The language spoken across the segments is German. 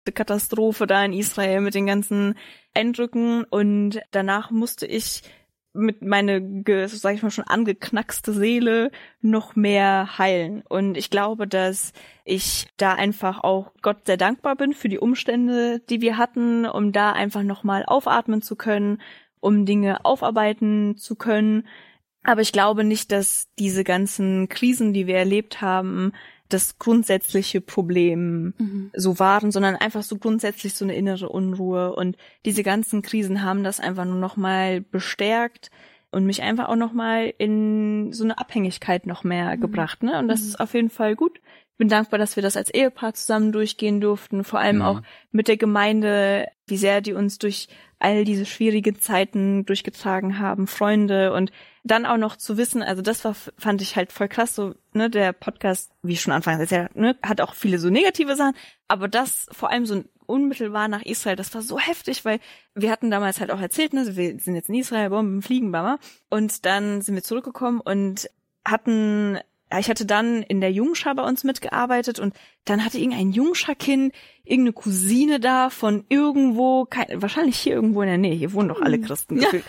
Katastrophe da in Israel mit den ganzen Eindrücken und danach musste ich mit meine, so sag ich mal, schon angeknackste Seele noch mehr heilen. Und ich glaube, dass ich da einfach auch Gott sehr dankbar bin für die Umstände, die wir hatten, um da einfach nochmal aufatmen zu können, um Dinge aufarbeiten zu können. Aber ich glaube nicht, dass diese ganzen Krisen, die wir erlebt haben, das grundsätzliche Problem so waren, sondern einfach so grundsätzlich so eine innere Unruhe. Und diese ganzen Krisen haben das einfach nur noch mal bestärkt und mich einfach auch noch mal in so eine Abhängigkeit noch mehr gebracht. Ne? Und das ist auf jeden Fall gut. Ich bin dankbar, dass wir das als Ehepaar zusammen durchgehen durften, vor allem auch mit der Gemeinde, wie sehr die uns durch all diese schwierigen Zeiten durchgetragen haben, Freunde und dann auch noch zu wissen, also das fand ich halt voll krass, so, ne, der Podcast, wie ich schon anfangs erzählt habe, ne, hat auch viele so negative Sachen, aber das vor allem so unmittelbar nach Israel, das war so heftig, weil wir hatten damals halt auch erzählt, ne, wir sind jetzt in Israel, Bomben fliegen, Bama, und dann sind wir zurückgekommen und ich hatte dann in der Jungschar bei uns mitgearbeitet und dann hatte irgendein Jungschar-Kind irgendeine Cousine da von irgendwo, wahrscheinlich hier irgendwo in der Nähe, hier wohnen doch alle Christen gefühlt.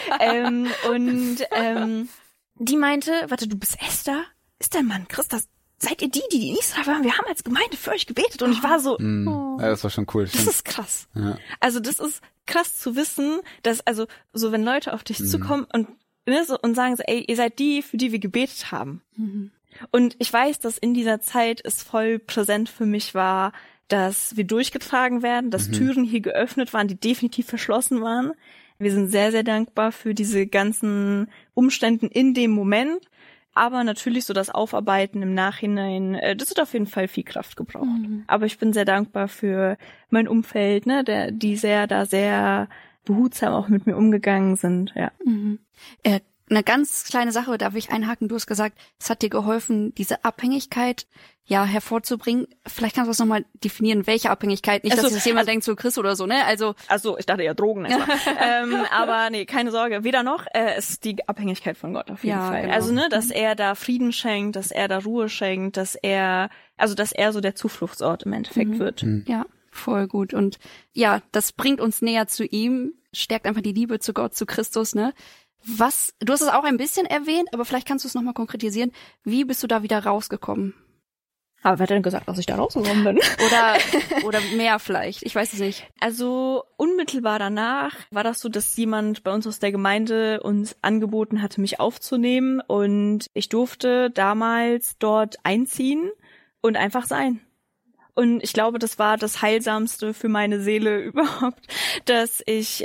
Die meinte, warte, du bist Esther? Ist dein Mann Christ? Seid ihr die in Israel waren? Wir haben als Gemeinde für euch gebetet und ich war so, Ja, das war schon cool. Das ist krass. Ja. Also das ist krass zu wissen, dass, also so wenn Leute auf dich zukommen und ne, so, und sagen so, ey, ihr seid die, für die wir gebetet haben. Und ich weiß, dass in dieser Zeit es voll präsent für mich war, dass wir durchgetragen werden, dass Türen hier geöffnet waren, die definitiv verschlossen waren. Wir sind sehr, sehr dankbar für diese ganzen Umständen in dem Moment. Aber natürlich so das Aufarbeiten im Nachhinein, das hat auf jeden Fall viel Kraft gebraucht. Aber ich bin sehr dankbar für mein Umfeld, ne, die sehr behutsam auch mit mir umgegangen sind, ja. Eine ganz kleine Sache, darf ich einhaken? Du hast gesagt, es hat dir geholfen, diese Abhängigkeit hervorzubringen. Vielleicht kannst du das nochmal definieren, welche Abhängigkeit? Nicht, dass jetzt jemand denkt, so Chris oder so, ne? Also ich dachte eher Drogen. Aber nee, keine Sorge. Weder noch, es ist die Abhängigkeit von Gott auf jeden Fall. Genau. Also, ne, dass er da Frieden schenkt, dass er da Ruhe schenkt, dass er so der Zufluchtsort im Endeffekt wird. Ja, voll gut. Und ja, das bringt uns näher zu ihm, stärkt einfach die Liebe zu Gott, zu Christus, ne? Du hast es auch ein bisschen erwähnt, aber vielleicht kannst du es nochmal konkretisieren. Wie bist du da wieder rausgekommen? Aber wer hat denn gesagt, dass ich da rausgekommen bin? Oder mehr vielleicht, ich weiß es nicht. Also unmittelbar danach war das so, dass jemand bei uns aus der Gemeinde uns angeboten hatte, mich aufzunehmen und ich durfte damals dort einziehen und einfach sein. Und ich glaube, das war das Heilsamste für meine Seele überhaupt, dass ich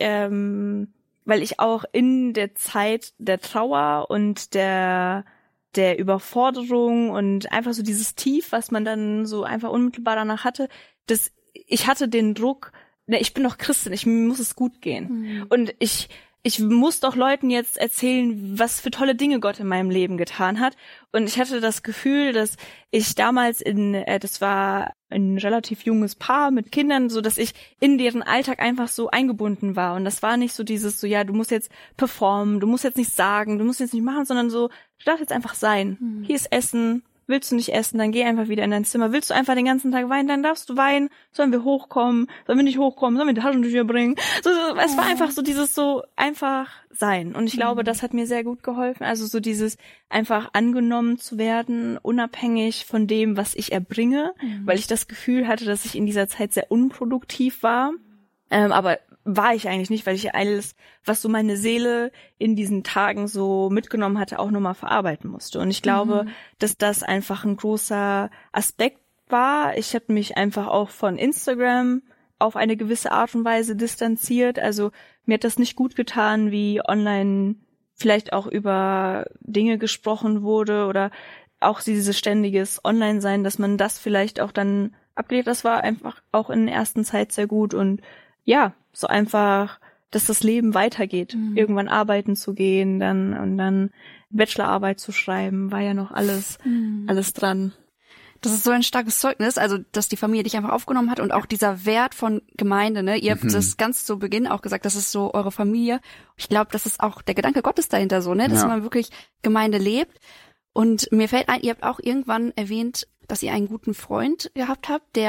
weil ich auch in der Zeit der Trauer und der Überforderung und einfach so dieses Tief, was man dann so einfach unmittelbar danach hatte, dass ich hatte den Druck, ich bin doch Christin, mir muss es gut gehen. Und ich muss doch Leuten jetzt erzählen, was für tolle Dinge Gott in meinem Leben getan hat. Und ich hatte das Gefühl, dass ich damals das war ein relativ junges Paar mit Kindern, so dass ich in deren Alltag einfach so eingebunden war. Und das war nicht so dieses so, ja, du musst jetzt performen, du musst jetzt nichts sagen, du musst jetzt nicht machen, sondern so, du darfst jetzt einfach sein. Hier ist Essen. Willst du nicht essen, dann geh einfach wieder in dein Zimmer. Willst du einfach den ganzen Tag weinen, dann darfst du weinen. Sollen wir hochkommen? Sollen wir nicht hochkommen? Sollen wir die Taschentücher bringen? Es war einfach so dieses so einfach sein. Und ich glaube, das hat mir sehr gut geholfen. Also so dieses einfach angenommen zu werden, unabhängig von dem, was ich erbringe, weil ich das Gefühl hatte, dass ich in dieser Zeit sehr unproduktiv war. Aber war ich eigentlich nicht, weil ich alles, was so meine Seele in diesen Tagen so mitgenommen hatte, auch nochmal verarbeiten musste. Und ich glaube, dass das einfach ein großer Aspekt war. Ich habe mich einfach auch von Instagram auf eine gewisse Art und Weise distanziert. Also mir hat das nicht gut getan, wie online vielleicht auch über Dinge gesprochen wurde oder auch dieses ständiges Online-Sein, dass man das vielleicht auch dann abgelehnt. Das war einfach auch in der ersten Zeit sehr gut und ja, so einfach, dass das Leben weitergeht. Irgendwann arbeiten zu gehen, dann Bachelorarbeit zu schreiben, war ja noch alles dran. Das ist so ein starkes Zeugnis, also dass die Familie dich einfach aufgenommen hat und auch dieser Wert von Gemeinde, ne? Ihr habt das ganz zu Beginn auch gesagt, das ist so eure Familie. Ich glaube, das ist auch der Gedanke Gottes dahinter so, ne? Dass man wirklich Gemeinde lebt. Und mir fällt ein, ihr habt auch irgendwann erwähnt, dass ihr einen guten Freund gehabt habt, der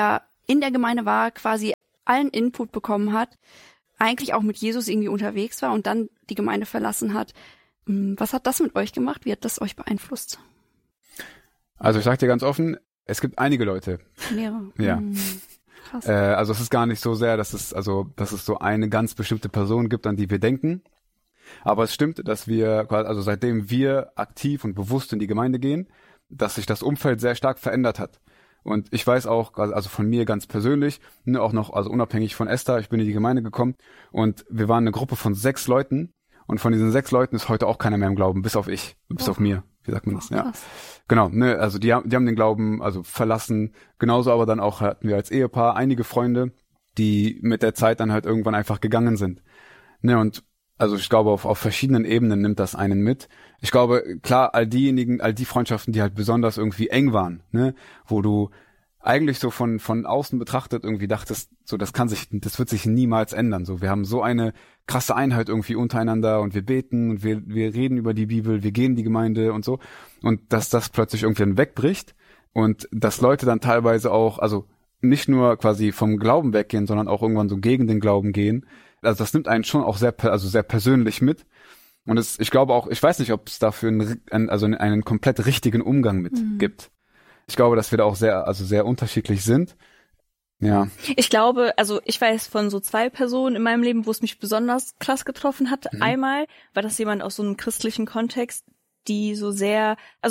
in der Gemeinde war, quasi allen Input bekommen hat, eigentlich auch mit Jesus irgendwie unterwegs war und dann die Gemeinde verlassen hat. Was hat das mit euch gemacht? Wie hat das euch beeinflusst? Also ich sag dir ganz offen, es gibt einige Leute. Mehrere. Ja. Krass. Also es ist gar nicht so sehr, dass es so eine ganz bestimmte Person gibt, an die wir denken. Aber es stimmt, dass wir, also seitdem wir aktiv und bewusst in die Gemeinde gehen, dass sich das Umfeld sehr stark verändert hat. Und ich weiß auch, also von mir ganz persönlich, auch noch, also unabhängig von Esther, ich bin in die Gemeinde gekommen und wir waren eine Gruppe von 6 Leuten und von diesen 6 Leuten ist heute auch keiner mehr im Glauben, bis auf mir. Wie sagt man das? Ja. Genau, also die haben den Glauben also verlassen. Genauso aber dann auch hatten wir als Ehepaar einige Freunde, die mit der Zeit dann halt irgendwann einfach gegangen sind. Und also ich glaube, auf verschiedenen Ebenen nimmt das einen mit. Ich glaube, klar, all die Freundschaften, die halt besonders irgendwie eng waren, wo du eigentlich so von außen betrachtet irgendwie dachtest, so das wird sich niemals ändern. So, wir haben so eine krasse Einheit irgendwie untereinander und wir beten und wir reden über die Bibel, wir gehen in die Gemeinde und so. Und dass das plötzlich irgendwie wegbricht und dass Leute dann teilweise auch, also nicht nur quasi vom Glauben weggehen, sondern auch irgendwann so gegen den Glauben gehen. Also das nimmt einen schon auch sehr persönlich mit. Und ich glaube auch, ich weiß nicht, ob es dafür einen komplett richtigen Umgang mit gibt. Ich glaube, dass wir da auch sehr unterschiedlich sind. Ja. Ich glaube, also ich weiß von so 2 Personen in meinem Leben, wo es mich besonders krass getroffen hat. Einmal war das jemand aus so einem christlichen Kontext, die so sehr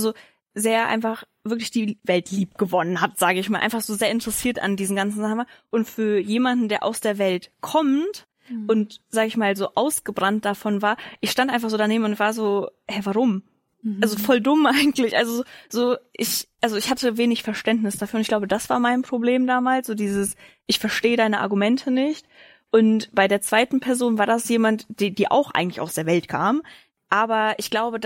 einfach wirklich die Welt lieb gewonnen hat, sage ich mal. Einfach so sehr interessiert an diesen ganzen Sachen. Und für jemanden, der aus der Welt kommt und, sage ich mal, so ausgebrannt davon war, ich stand einfach so daneben und war so, warum? Also voll dumm eigentlich. Also ich hatte wenig Verständnis dafür und ich glaube, das war mein Problem damals, so dieses, ich verstehe deine Argumente nicht. Und bei der zweiten Person war das jemand, die auch eigentlich aus der Welt kam. Aber ich glaube,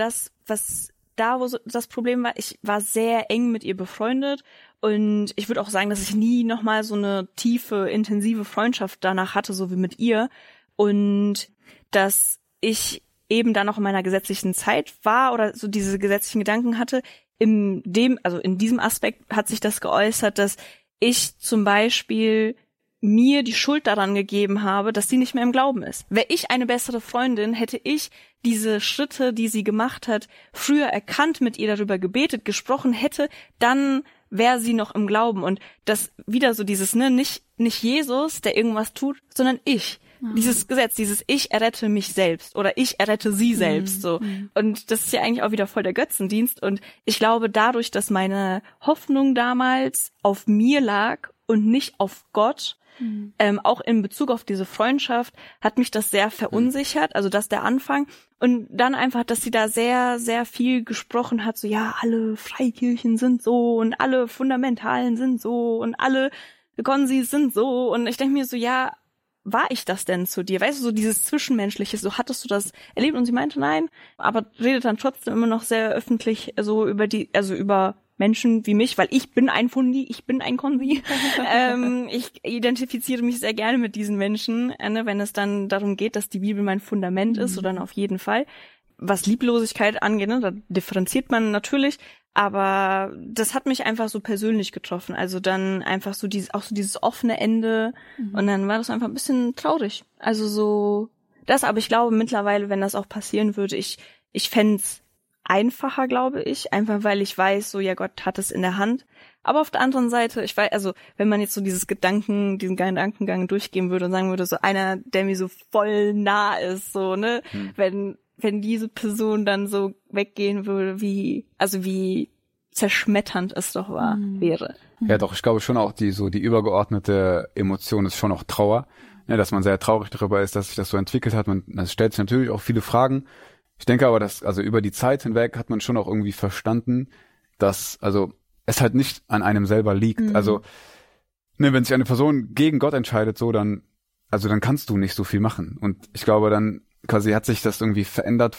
wo so das Problem war, ich war sehr eng mit ihr befreundet und ich würde auch sagen, dass ich nie nochmal so eine tiefe, intensive Freundschaft danach hatte, so wie mit ihr. Und dass ich eben dann noch in meiner gesetzlichen Zeit war oder so diese gesetzlichen Gedanken hatte, in diesem Aspekt hat sich das geäußert, dass ich zum Beispiel mir die Schuld daran gegeben habe, dass sie nicht mehr im Glauben ist. Wäre ich eine bessere Freundin, hätte ich diese Schritte, die sie gemacht hat, früher erkannt, mit ihr darüber gebetet, gesprochen hätte, dann wäre sie noch im Glauben. Und das wieder so dieses, nicht Jesus, der irgendwas tut, sondern ich. Dieses Gesetz, dieses ich errette mich selbst oder ich errette sie selbst, so. Und das ist ja eigentlich auch wieder voll der Götzendienst. Und ich glaube, dadurch, dass meine Hoffnung damals auf mir lag und nicht auf Gott, auch in Bezug auf diese Freundschaft, hat mich das sehr verunsichert, also das der Anfang. Und dann einfach, dass sie da sehr, sehr viel gesprochen hat, so ja, alle Freikirchen sind so und alle Fundamentalen sind so und alle Konsis sind so. Und ich denke mir so, ja, war ich das denn zu dir? Weißt du, so dieses Zwischenmenschliche, so hattest du das erlebt? Und sie meinte, nein, aber redet dann trotzdem immer noch sehr öffentlich so über Menschen wie mich, weil ich bin ein Fundi, ich bin ein Konsi. Ich identifiziere mich sehr gerne mit diesen Menschen, wenn es dann darum geht, dass die Bibel mein Fundament ist, so dann auf jeden Fall. Was Lieblosigkeit angeht, da differenziert man natürlich, aber das hat mich einfach so persönlich getroffen. Also dann einfach so dieses offene Ende und dann war das einfach ein bisschen traurig. Also so das, aber ich glaube mittlerweile, wenn das auch passieren würde, ich fänd's einfacher, glaube ich, einfach weil ich weiß, so ja, Gott hat es in der Hand. Aber auf der anderen Seite, ich weiß, also wenn man jetzt so diesen Gedankengang durchgehen würde und sagen würde, so einer, der mir so voll nah ist, so, wenn diese Person dann so weggehen würde, wie zerschmetternd es doch wäre. Ja, doch, ich glaube schon auch, die übergeordnete Emotion ist schon auch Trauer, dass man sehr traurig darüber ist, dass sich das so entwickelt hat. Das stellt sich natürlich auch viele Fragen. Ich denke aber, dass, also über die Zeit hinweg hat man schon auch irgendwie verstanden, dass, also, es halt nicht an einem selber liegt. Also, wenn sich eine Person gegen Gott entscheidet, so, dann kannst du nicht so viel machen. Und ich glaube, dann quasi hat sich das irgendwie verändert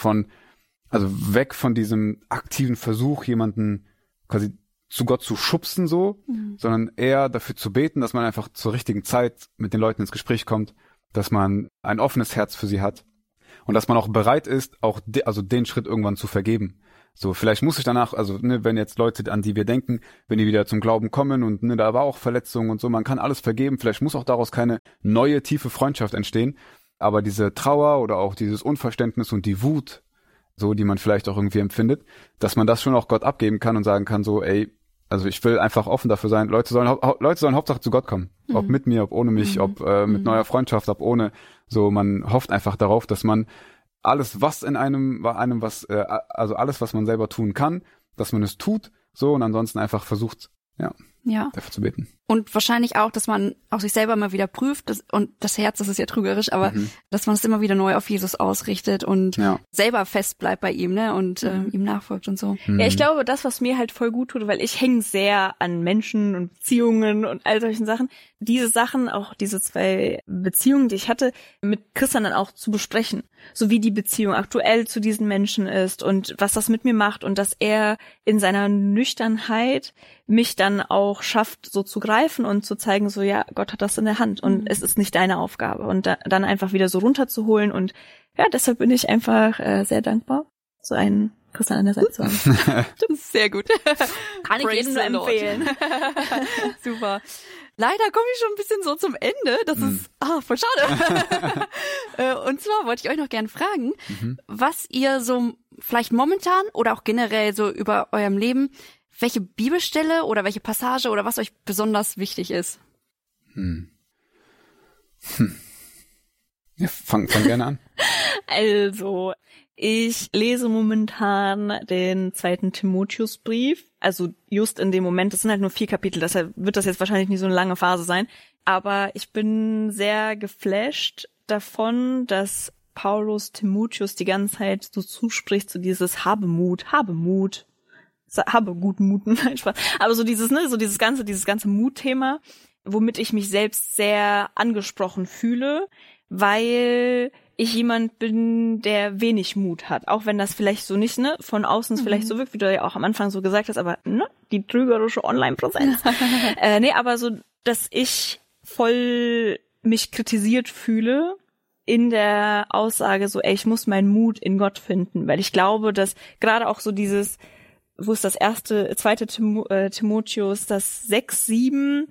weg von diesem aktiven Versuch, jemanden quasi zu Gott zu schubsen, so, sondern eher dafür zu beten, dass man einfach zur richtigen Zeit mit den Leuten ins Gespräch kommt, dass man ein offenes Herz für sie hat. und dass man auch bereit ist, auch den Schritt irgendwann zu vergeben. So, vielleicht muss ich danach, also wenn jetzt Leute, an die wir denken, wenn die wieder zum Glauben kommen und da war auch Verletzungen und so, man kann alles vergeben, vielleicht muss auch daraus keine neue, tiefe Freundschaft entstehen, aber diese Trauer oder auch dieses Unverständnis und die Wut, so, die man vielleicht auch irgendwie empfindet, dass man das schon auch Gott abgeben kann und sagen kann, so, ey, also ich will einfach offen dafür sein, Leute sollen Hauptsache zu Gott kommen, ob mit mir, ob ohne mich, ob mit neuer Freundschaft, ob ohne, so, man hofft einfach darauf, dass man alles, was in alles, was man selber tun kann, dass man es tut, so, und ansonsten einfach versucht, dafür zu beten. Und wahrscheinlich auch, dass man auch sich selber mal wieder prüft, und das Herz, das ist ja trügerisch, aber dass man es immer wieder neu auf Jesus ausrichtet und selber fest bleibt bei ihm, ne, und ihm nachfolgt und so. Ja, ich glaube, das, was mir halt voll gut tut, weil ich hänge sehr an Menschen und Beziehungen und all solchen Sachen, diese Sachen, auch diese 2 Beziehungen, die ich hatte, mit Christian dann auch zu besprechen, so wie die Beziehung aktuell zu diesen Menschen ist und was das mit mir macht und dass er in seiner Nüchternheit mich dann auch schafft, so zu greifen und zu zeigen, so, ja, Gott hat das in der Hand und es ist nicht deine Aufgabe und dann einfach wieder so runterzuholen und ja, deshalb bin ich einfach sehr dankbar, so einen Christian an der Seite zu haben. Sehr gut. Kann ich jedem nur empfehlen. Super. Leider komme ich schon ein bisschen so zum Ende. Das ist voll schade. Und zwar wollte ich euch noch gerne fragen, was ihr so vielleicht momentan oder auch generell so über eurem Leben, welche Bibelstelle oder welche Passage oder was euch besonders wichtig ist. Ja, fang gerne an. Also, ich lese momentan den 2. Timotheusbrief. Also just in dem Moment, das sind halt nur 4 Kapitel, deshalb wird das jetzt wahrscheinlich nicht so eine lange Phase sein. Aber ich bin sehr geflasht davon, dass Paulus Timotheus die ganze Zeit so zuspricht, so dieses habe Mut, habe guten Mut, nein, Spaß. Aber so dieses, so dieses ganze Mutthema, womit ich mich selbst sehr angesprochen fühle, weil ich jemand bin, der wenig Mut hat. Auch wenn das vielleicht so nicht, von außen vielleicht so wirkt, wie du ja auch am Anfang so gesagt hast, aber, die trügerische Online-Präsenz. Aber so, dass ich voll mich kritisiert fühle in der Aussage so, ey, ich muss meinen Mut in Gott finden, weil ich glaube, dass gerade auch so dieses, wo ist das 2. Timotheus, das 6,7,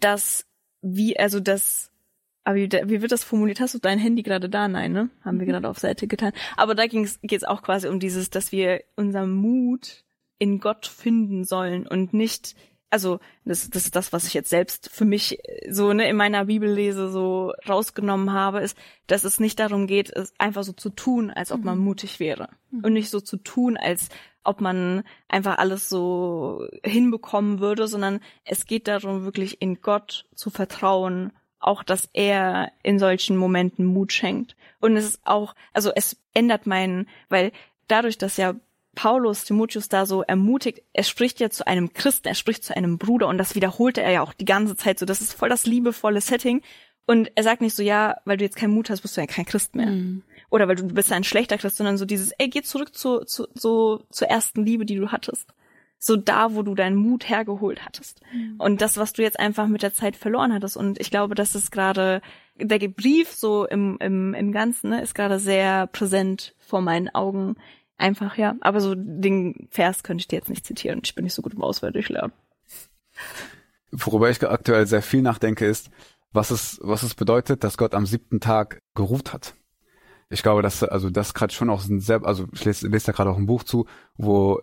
aber wie wird das formuliert? Hast du dein Handy gerade da? Nein, ne? Haben wir gerade auf Seite getan. Aber da geht's auch quasi um dieses, dass wir unseren Mut in Gott finden sollen und nicht, also das ist das, was ich jetzt selbst für mich so in meiner Bibellese so rausgenommen habe, ist, dass es nicht darum geht, es einfach so zu tun, als ob man mutig wäre und nicht so zu tun, als ob man einfach alles so hinbekommen würde, sondern es geht darum, wirklich in Gott zu vertrauen, auch, dass er in solchen Momenten Mut schenkt. Und es ist auch, also es ändert weil dadurch, dass ja Paulus Timotheus da so ermutigt, er spricht ja zu einem Christen, er spricht zu einem Bruder und das wiederholte er ja auch die ganze Zeit so. Das ist voll das liebevolle Setting. Und er sagt nicht so, ja, weil du jetzt keinen Mut hast, bist du ja kein Christ mehr. Oder weil du bist ja ein schlechter Christ, sondern so dieses, ey, geh zurück zur ersten Liebe, die du hattest. So da, wo du deinen Mut hergeholt hattest. Und das, was du jetzt einfach mit der Zeit verloren hattest. Und ich glaube, das ist gerade, der Brief so im Ganzen, ist gerade sehr präsent vor meinen Augen. Einfach, ja. Aber so den Vers könnte ich dir jetzt nicht zitieren. Ich bin nicht so gut im Auswendiglernen. Worüber ich aktuell sehr viel nachdenke, ist, was es bedeutet, dass Gott am 7. Tag geruht hat. Ich glaube, dass das gerade schon auch ich lese da gerade auch ein Buch zu, wo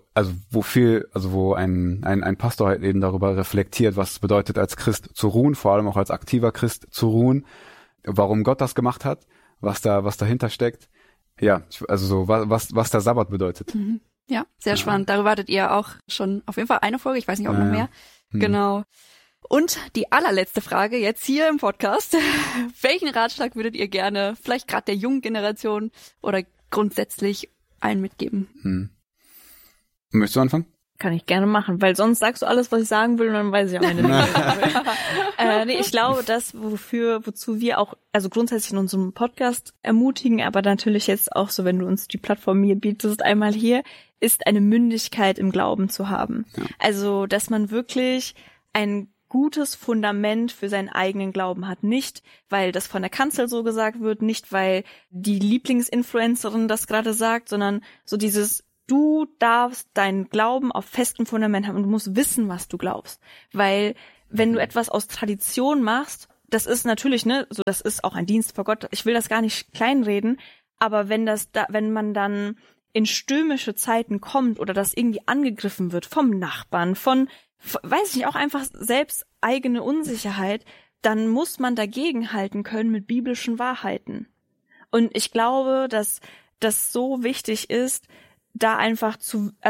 ein Pastor halt eben darüber reflektiert, was es bedeutet, als Christ zu ruhen, vor allem auch als aktiver Christ zu ruhen, warum Gott das gemacht hat, was dahinter steckt. Ja, also so was der Sabbat bedeutet. Ja, sehr spannend. Darüber hattet ihr auch schon auf jeden Fall eine Folge, ich weiß nicht, ob noch mehr. Genau. Und die allerletzte Frage jetzt hier im Podcast. Welchen Ratschlag würdet ihr gerne vielleicht gerade der jungen Generation oder grundsätzlich allen mitgeben? Möchtest du anfangen? Kann ich gerne machen, weil sonst sagst du alles, was ich sagen will und dann weiß ich am Ende nicht. Ich glaube, das, wozu wir auch, also grundsätzlich in unserem Podcast ermutigen, aber natürlich jetzt auch so, wenn du uns die Plattform hier bietest, einmal hier, ist eine Mündigkeit im Glauben zu haben. Ja. Also, dass man wirklich ein gutes Fundament für seinen eigenen Glauben hat. Nicht, weil das von der Kanzel so gesagt wird, nicht, weil die Lieblingsinfluencerin das gerade sagt, sondern so dieses, du darfst deinen Glauben auf festem Fundament haben und du musst wissen, was du glaubst. Weil wenn du etwas aus Tradition machst, das ist natürlich, so das ist auch ein Dienst vor Gott. Ich will das gar nicht kleinreden, aber wenn man dann in stürmische Zeiten kommt oder das irgendwie angegriffen wird vom Nachbarn, weiß ich nicht, auch einfach selbst eigene Unsicherheit, dann muss man dagegenhalten können mit biblischen Wahrheiten. Und ich glaube, dass das so wichtig ist, da einfach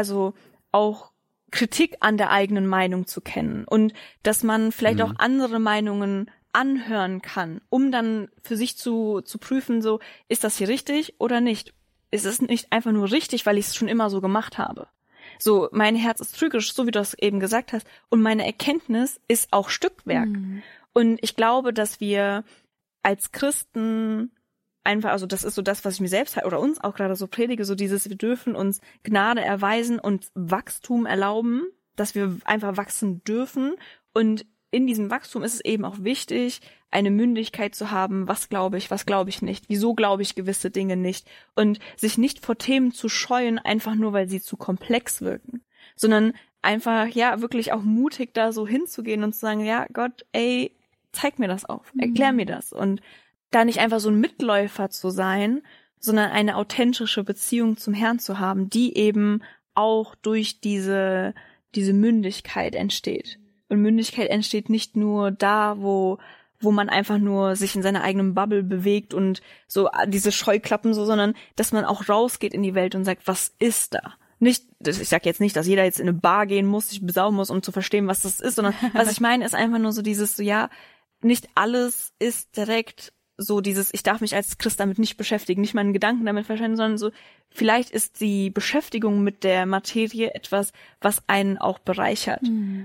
auch Kritik an der eigenen Meinung zu kennen und dass man vielleicht auch andere Meinungen anhören kann, um dann für sich zu prüfen, so, ist das hier richtig oder nicht? Ist es nicht einfach nur richtig, weil ich es schon immer so gemacht habe? So, mein Herz ist trügerisch, so wie du das eben gesagt hast, und meine Erkenntnis ist auch Stückwerk. Und ich glaube, dass wir als Christen einfach, also das ist so das, was ich mir selbst oder uns auch gerade so predige, so dieses, wir dürfen uns Gnade erweisen und Wachstum erlauben, dass wir einfach wachsen dürfen. Und in diesem Wachstum ist es eben auch wichtig, eine Mündigkeit zu haben, was glaube ich nicht, wieso glaube ich gewisse Dinge nicht und sich nicht vor Themen zu scheuen, einfach nur, weil sie zu komplex wirken, sondern einfach, ja, wirklich auch mutig da so hinzugehen und zu sagen, ja, Gott, ey, zeig mir das auf, erklär mir das und da nicht einfach so ein Mitläufer zu sein, sondern eine authentische Beziehung zum Herrn zu haben, die eben auch durch diese Mündigkeit entsteht. Und Mündigkeit entsteht nicht nur da, wo man einfach nur sich in seiner eigenen Bubble bewegt und so diese Scheuklappen so, sondern dass man auch rausgeht in die Welt und sagt, was ist da? Nicht, ich sag jetzt nicht, dass jeder jetzt in eine Bar gehen muss, sich besaugen muss, um zu verstehen, was das ist, sondern was ich meine, ist einfach nur so dieses, so, ja, nicht alles ist direkt so dieses, ich darf mich als Christ damit nicht beschäftigen, nicht meinen Gedanken damit verschwenden, sondern so, vielleicht ist die Beschäftigung mit der Materie etwas, was einen auch bereichert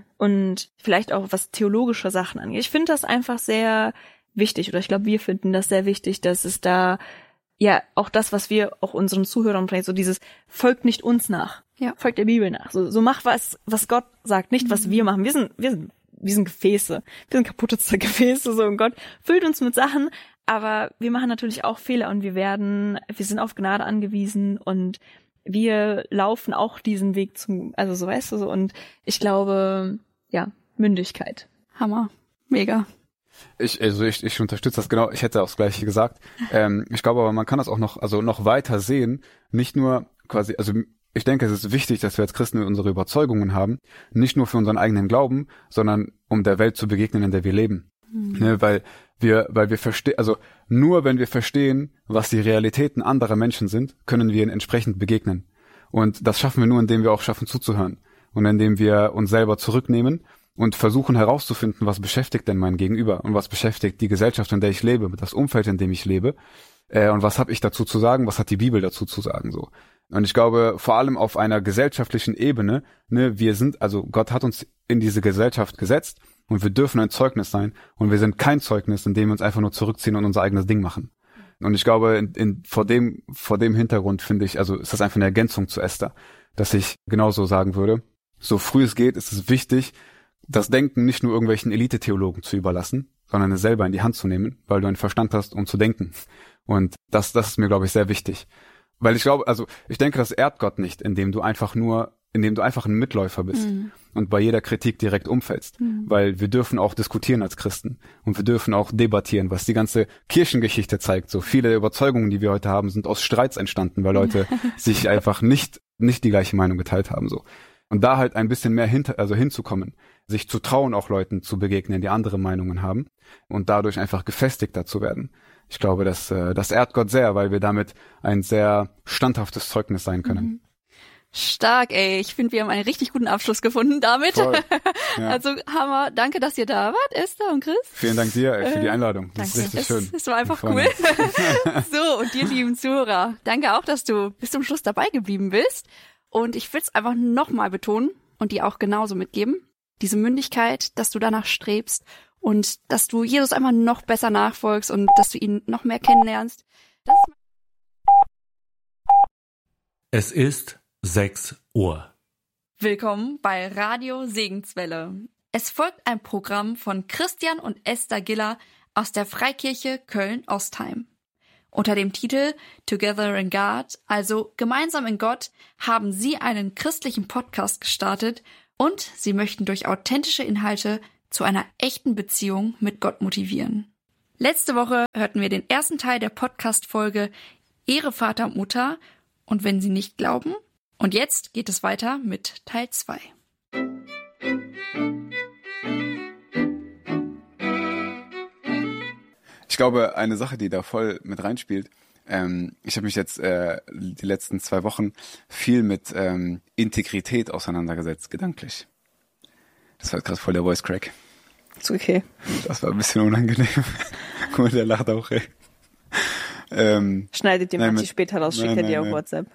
und vielleicht auch was theologische Sachen angeht. Ich finde das einfach sehr wichtig, oder ich glaube, wir finden das sehr wichtig, dass es da, ja, auch das, was wir auch unseren Zuhörern bringen, so dieses, folgt nicht uns nach, folgt der Bibel nach, so mach was Gott sagt, nicht was wir machen. Wir sind Gefäße, wir sind kaputte Gefäße, so, und Gott füllt uns mit Sachen, aber wir machen natürlich auch Fehler und wir sind auf Gnade angewiesen und wir laufen auch diesen Weg also so, weißt du, so, und ich glaube, ja, Mündigkeit. Hammer. Mega. Ich unterstütze das genau, ich hätte auch das Gleiche gesagt. Ich glaube aber, man kann das auch noch weiter sehen, nicht nur quasi, also ich denke, es ist wichtig, dass wir als Christen unsere Überzeugungen haben, nicht nur für unseren eigenen Glauben, sondern um der Welt zu begegnen, in der wir leben. Ne, weil wir verstehen, also nur wenn wir verstehen, was die Realitäten anderer Menschen sind, können wir ihnen entsprechend begegnen. Und das schaffen wir nur, indem wir auch schaffen zuzuhören und indem wir uns selber zurücknehmen und versuchen herauszufinden, was beschäftigt denn mein Gegenüber und was beschäftigt die Gesellschaft, in der ich lebe, das Umfeld, in dem ich lebe, und was habe ich dazu zu sagen, was hat die Bibel dazu zu sagen, so. Und ich glaube, vor allem auf einer gesellschaftlichen Ebene, Gott hat uns in diese Gesellschaft gesetzt und wir dürfen ein Zeugnis sein und wir sind kein Zeugnis, indem wir uns einfach nur zurückziehen und unser eigenes Ding machen. Und ich glaube, vor dem Hintergrund finde ich, also ist das einfach eine Ergänzung zu Esther, dass ich genauso sagen würde, so früh es geht, ist es wichtig, das Denken nicht nur irgendwelchen Elite-Theologen zu überlassen, sondern es selber in die Hand zu nehmen, weil du einen Verstand hast, um zu denken. Und das ist mir, glaube ich, sehr wichtig. Weil ich glaube, also ich denke, das ehrt Gott nicht, indem du einfach ein Mitläufer bist und bei jeder Kritik direkt umfällst. Weil wir dürfen auch diskutieren als Christen und wir dürfen auch debattieren, was die ganze Kirchengeschichte zeigt. So viele Überzeugungen, die wir heute haben, sind aus Streits entstanden, weil Leute sich einfach nicht die gleiche Meinung geteilt haben, so. Und da halt ein bisschen mehr hinzukommen, sich zu trauen, auch Leuten zu begegnen, die andere Meinungen haben und dadurch einfach gefestigter zu werden. Ich glaube, das ehrt Gott sehr, weil wir damit ein sehr standhaftes Zeugnis sein können. Stark, ey. Ich finde, wir haben einen richtig guten Abschluss gefunden damit. Voll. Ja. Also Hammer. Danke, dass ihr da wart, Esther und Chris. Vielen Dank dir für die Einladung. Das ist richtig schön. Es war einfach cool. So, und dir, lieben Zuhörer, danke auch, dass du bis zum Schluss dabei geblieben bist. Und ich will es einfach nochmal betonen und dir auch genauso mitgeben. Diese Mündigkeit, dass du danach strebst und dass du Jesus einfach noch besser nachfolgst und dass du ihn noch mehr kennenlernst. Es ist 6 Uhr. Willkommen bei Radio Segenswelle. Es folgt ein Programm von Christian und Esther Giller aus der Freikirche Köln-Ostheim. Unter dem Titel Together in God, also gemeinsam in Gott, haben sie einen christlichen Podcast gestartet und sie möchten durch authentische Inhalte zu einer echten Beziehung mit Gott motivieren. Letzte Woche hörten wir den ersten Teil der Podcast-Folge Ehre Vater und Mutter und wenn sie nicht glauben. Und jetzt geht es weiter mit Teil 2. Ich glaube, eine Sache, die da voll mit reinspielt, ich habe mich jetzt die letzten 2 Wochen viel mit Integrität auseinandergesetzt, gedanklich. Das war gerade voll der Voice Crack. Ist okay. Das war ein bisschen unangenehm. Guck mal, der lacht auch, ey. Schneidet die Machi später raus, schickt er dir auf WhatsApp.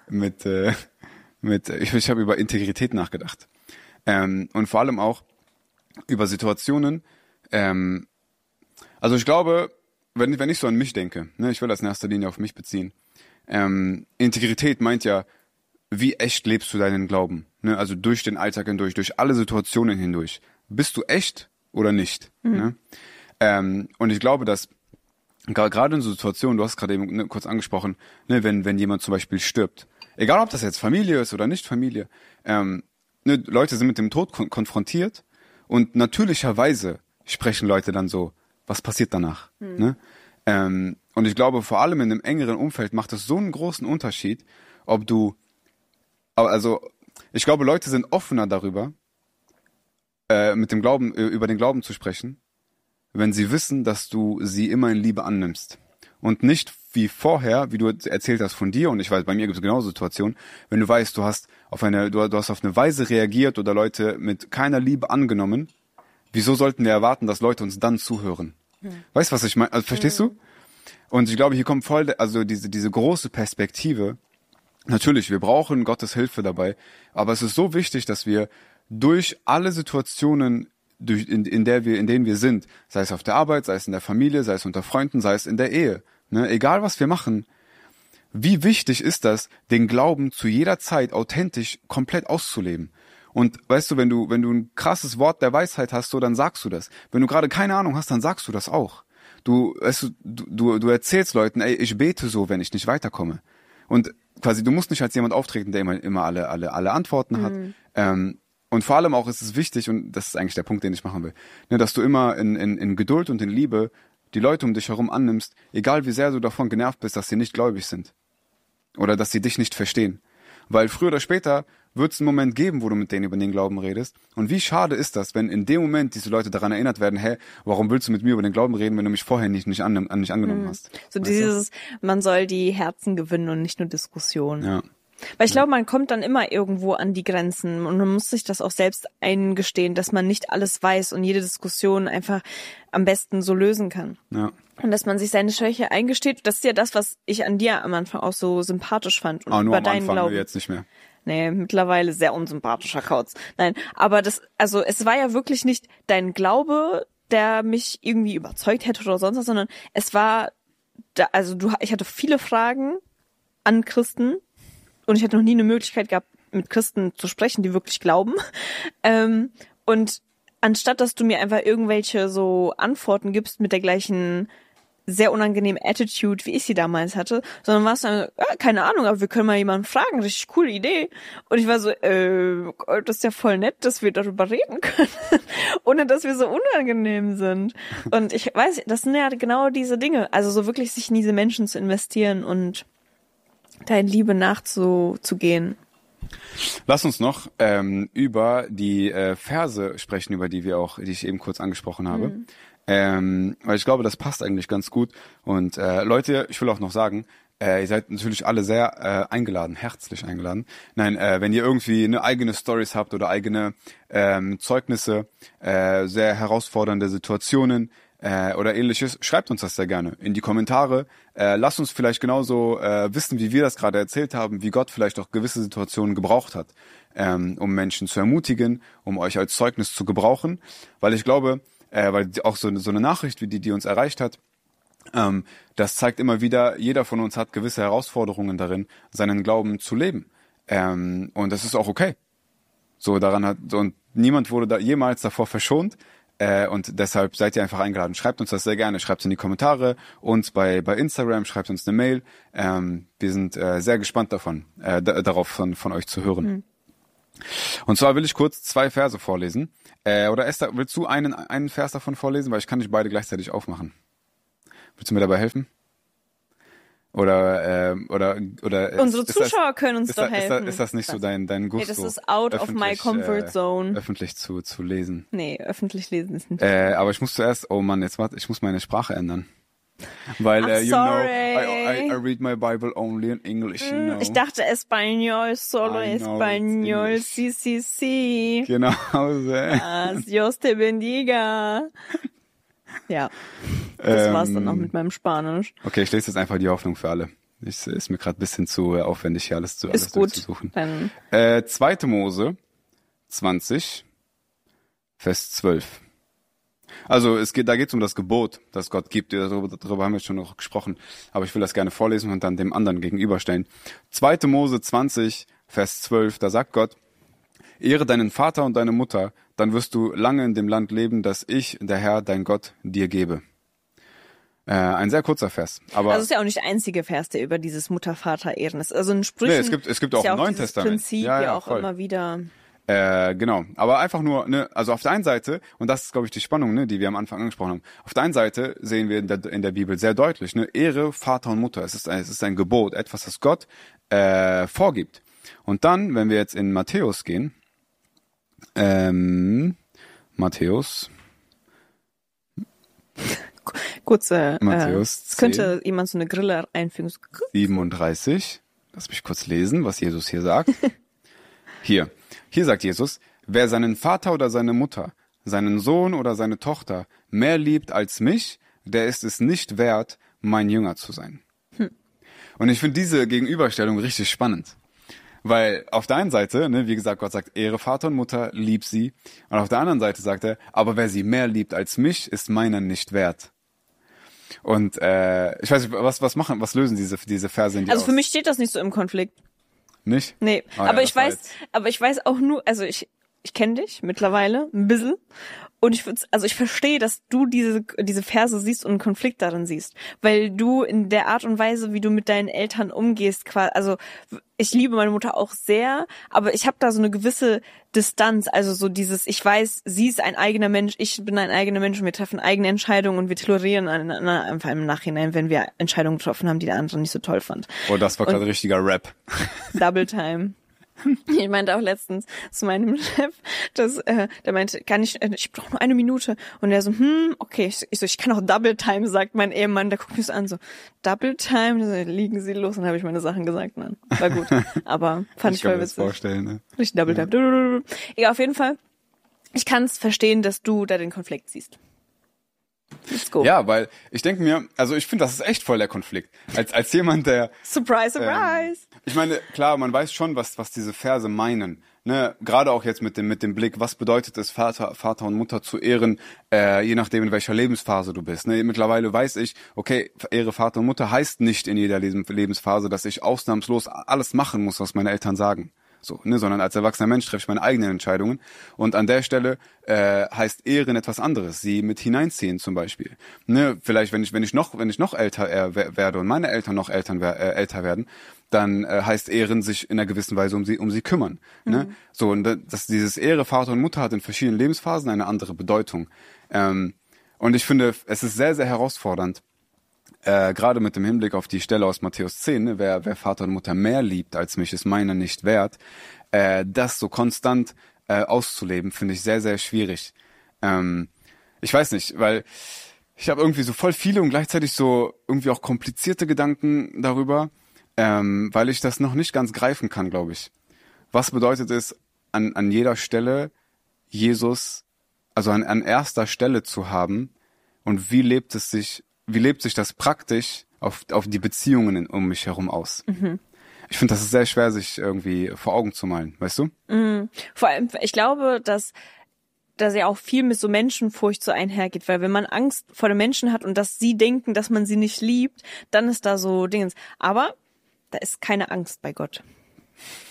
Ich habe über Integrität nachgedacht. Und vor allem auch über Situationen. Also ich glaube, wenn ich so an mich denke, ne, ich will das in erster Linie auf mich beziehen. Integrität meint ja, wie echt lebst du deinen Glauben? Ne? Also durch den Alltag hindurch, durch alle Situationen hindurch. Bist du echt oder nicht? Ne? Und ich glaube, dass gerade in so Situationen, du hast gerade eben kurz angesprochen, ne, wenn jemand zum Beispiel stirbt, egal ob das jetzt Familie ist oder nicht Familie, ne, Leute sind mit dem Tod konfrontiert und natürlicherweise sprechen Leute dann so, was passiert danach? Ne? Und ich glaube, vor allem in einem engeren Umfeld macht es so einen großen Unterschied, ich glaube, Leute sind offener darüber, mit dem Glauben, über den Glauben zu sprechen, wenn sie wissen, dass du sie immer in Liebe annimmst. Und nicht wie vorher, wie du erzählt hast von dir, und ich weiß, bei mir gibt es genau Situationen, wenn du weißt, du hast auf eine Weise reagiert oder Leute mit keiner Liebe angenommen, wieso sollten wir erwarten, dass Leute uns dann zuhören? Weißt du, was ich meine? Also, verstehst du? Und ich glaube, hier kommt voll, also diese große Perspektive. Natürlich, wir brauchen Gottes Hilfe dabei, aber es ist so wichtig, dass wir durch alle Situationen, in denen wir sind, sei es auf der Arbeit, sei es in der Familie, sei es unter Freunden, sei es in der Ehe, ne, egal was wir machen, wie wichtig ist das, den Glauben zu jeder Zeit authentisch komplett auszuleben? Und weißt du, wenn du ein krasses Wort der Weisheit hast, so, dann sagst du das. Wenn du gerade keine Ahnung hast, dann sagst du das auch. Du erzählst Leuten, ey, ich bete so, wenn ich nicht weiterkomme. Und quasi, du musst nicht als jemand auftreten, der immer alle Antworten hat. Und vor allem auch ist es wichtig, und das ist eigentlich der Punkt, den ich machen will, ne, dass du immer in Geduld und in Liebe die Leute um dich herum annimmst, egal wie sehr du davon genervt bist, dass sie nicht gläubig sind. Oder dass sie dich nicht verstehen. Weil früher oder später wird es einen Moment geben, wo du mit denen über den Glauben redest. Und wie schade ist das, wenn in dem Moment diese Leute daran erinnert werden, hey, warum willst du mit mir über den Glauben reden, wenn du mich vorher nicht angenommen hast? So dieses, man soll die Herzen gewinnen und nicht nur Diskussionen. Ja. Weil ich glaube, man kommt dann immer irgendwo an die Grenzen und man muss sich das auch selbst eingestehen, dass man nicht alles weiß und jede Diskussion einfach am besten so lösen kann. Ja. Und dass man sich seine Schwäche eingesteht, das ist ja das, was ich an dir am Anfang auch so sympathisch fand. Und nur über am deinen Anfang, Glauben. jetzt nicht mehr. Nee, mittlerweile sehr unsympathischer Kauz. Nein, aber es war ja wirklich nicht dein der mich irgendwie überzeugt hätte oder sonst was, sondern es war, ich hatte viele Fragen an Christen und ich hatte noch nie eine Möglichkeit gehabt, mit Christen zu sprechen, die wirklich glauben. Und anstatt, dass du mir einfach irgendwelche so Antworten gibst mit der gleichen sehr unangenehmen Attitude, wie ich sie damals hatte, sondern warst du dann, keine Ahnung, aber wir können mal jemanden fragen, richtig coole Idee. Und ich war so, das ist ja voll nett, dass wir darüber reden können, ohne dass wir so unangenehm sind. Und ich weiß, das sind ja genau diese Dinge, also so wirklich sich in diese Menschen zu investieren und da in Liebe nachzugehen. Lass uns noch über die Verse sprechen, die ich eben kurz angesprochen habe. Weil ich glaube, das passt eigentlich ganz gut. Und Leute, ich will auch noch sagen, ihr seid natürlich alle sehr eingeladen, herzlich eingeladen. Nein, wenn ihr irgendwie eine eigene Stories habt oder eigene Zeugnisse, sehr herausfordernde Situationen oder ähnliches, schreibt uns das sehr gerne in die Kommentare. Lasst uns vielleicht genauso wissen, wie wir das gerade erzählt haben, wie Gott vielleicht auch gewisse Situationen gebraucht hat, um Menschen zu ermutigen, um euch als Zeugnis zu gebrauchen. Weil ich glaube, weil auch so eine Nachricht wie die uns erreicht hat, das zeigt immer wieder, jeder von uns hat gewisse Herausforderungen darin, seinen Glauben zu leben. Und das ist auch okay. So und niemand wurde da jemals davor verschont. Und deshalb seid ihr einfach eingeladen. Schreibt uns das sehr gerne. Schreibt es in die Kommentare. Uns bei Instagram. Schreibt uns eine Mail. Wir sind sehr gespannt darauf von euch zu hören. Mhm. Und zwar will ich kurz 2 Verse vorlesen. Oder Esther, willst du einen Vers davon vorlesen? Weil ich kann nicht beide gleichzeitig aufmachen. Willst du mir dabei helfen? Oder unsere Zuschauer können uns doch helfen. Ist das nicht so dein Gusto? Nee, das ist out of my comfort zone. Öffentlich zu lesen. Nee, öffentlich lesen ist nicht. Aber ich muss zuerst, oh Mann, ich muss meine Sprache ändern. Weil, you know, I read my Bible only in English, you know. Ich dachte Español, solo Español, sí. Genau, so. Dios te bendiga. Ja, das war's dann auch mit meinem Spanisch. Okay, ich lese jetzt einfach die Hoffnung für alle. Ist mir gerade ein bisschen zu aufwendig, hier alles zu suchen. 2. Mose 20, Vers 12. Also da geht's um das Gebot, das Gott gibt. Darüber haben wir schon noch gesprochen. Aber ich will das gerne vorlesen und dann dem anderen gegenüberstellen. 2. Mose 20, Vers 12, da sagt Gott: Ehre deinen Vater und deine Mutter, dann wirst du lange in dem Land leben, das ich, der Herr, dein Gott, dir gebe. Ein sehr kurzer Vers. Aber also es ist ja auch nicht der einzige Vers, der über dieses Mutter-Vater-Ehren ist. Also in Sprüchen es gibt auch im Neuen Testament. Prinzip ja auch voll. Immer wieder. Genau. Aber einfach nur, also auf der einen Seite, und das ist, glaube ich, die Spannung, die wir am Anfang angesprochen haben. Auf der einen Seite sehen wir in der Bibel sehr deutlich, Ehre Vater und Mutter. Es ist ein Gebot, etwas, das Gott vorgibt. Und dann, wenn wir jetzt in Matthäus gehen, Matthäus. Kurze, Matthäus 10, könnte jemand so eine Grille einfügen. 37. Lass mich kurz lesen, was Jesus hier sagt. Hier sagt Jesus: Wer seinen Vater oder seine Mutter, seinen Sohn oder seine Tochter mehr liebt als mich, der ist es nicht wert, mein Jünger zu sein. Und ich finde diese Gegenüberstellung richtig spannend. Weil auf der einen Seite, wie gesagt, Gott sagt, Ehre Vater und Mutter, lieb sie. Und auf der anderen Seite sagt er, aber wer sie mehr liebt als mich, ist meiner nicht wert. Und ich weiß nicht, was lösen diese Verse in dir aus? Also für mich steht das nicht so im Konflikt. Nicht? Nee, aber ich weiß auch nur, also ich kenne dich mittlerweile ein bisschen und ich verstehe, dass du diese Verse siehst und einen Konflikt darin siehst, weil du in der Art und Weise, wie du mit deinen Eltern umgehst, also ich liebe meine Mutter auch sehr, aber ich habe da so eine gewisse Distanz, also so dieses, ich weiß, sie ist ein eigener Mensch, ich bin ein eigener Mensch und wir treffen eigene Entscheidungen und wir tolerieren einfach im Nachhinein, wenn wir Entscheidungen getroffen haben, die der andere nicht so toll fand. Oh, das war gerade richtiger Rap. Double Time. Ich meinte auch letztens zu meinem Chef, der meinte, ich brauche nur 1 Minute. Und er so, okay. Ich kann auch Double Time, sagt mein Ehemann. Der guckt mich so an, so, Double Time? So, liegen Sie los. Dann habe ich meine Sachen gesagt. Nein, war gut. Aber fand ich voll witzig. Ich kann mir das vorstellen, ne? Richtig Double Time. Egal, auf jeden Fall. Ich kann es verstehen, dass du da den Konflikt siehst. Let's go. Ja, weil ich denke mir, also ich finde, das ist echt voll der Konflikt. Als jemand, der... Surprise, surprise! Ich meine, klar, man weiß schon, was diese Verse meinen. Gerade auch jetzt mit dem Blick, was bedeutet es, Vater und Mutter zu ehren, je nachdem, in welcher Lebensphase du bist. Mittlerweile weiß ich, okay, Ehre Vater und Mutter heißt nicht in jeder Lebensphase, dass ich ausnahmslos alles machen muss, was meine Eltern sagen. Sondern als erwachsener Mensch treffe ich meine eigenen Entscheidungen. Und an der Stelle heißt Ehren etwas anderes, sie mit hineinziehen zum Beispiel. Vielleicht, wenn ich noch älter werde und meine Eltern noch älter werden, dann heißt Ehren sich in einer gewissen Weise um sie kümmern. Mhm. Und dieses Ehre Vater und Mutter hat in verschiedenen Lebensphasen eine andere Bedeutung. Und ich finde, es ist sehr, sehr herausfordernd, gerade mit dem Hinblick auf die Stelle aus Matthäus 10, wer Vater und Mutter mehr liebt als mich, ist meiner nicht wert, das so konstant auszuleben, finde ich sehr, sehr schwierig. Ich weiß nicht, weil ich habe irgendwie so voll viele und gleichzeitig so irgendwie auch komplizierte Gedanken darüber, weil ich das noch nicht ganz greifen kann, glaube ich. Was bedeutet es, an jeder Stelle Jesus, also an erster Stelle zu haben, und wie lebt sich das praktisch auf die Beziehungen um mich herum aus? Mhm. Ich finde, das ist sehr schwer, sich irgendwie vor Augen zu malen, weißt du? Mhm. Vor allem, ich glaube, dass ja auch viel mit so Menschenfurcht so einhergeht, weil wenn man Angst vor den Menschen hat und dass sie denken, dass man sie nicht liebt, dann ist da so Dingens. Aber da ist keine Angst bei Gott.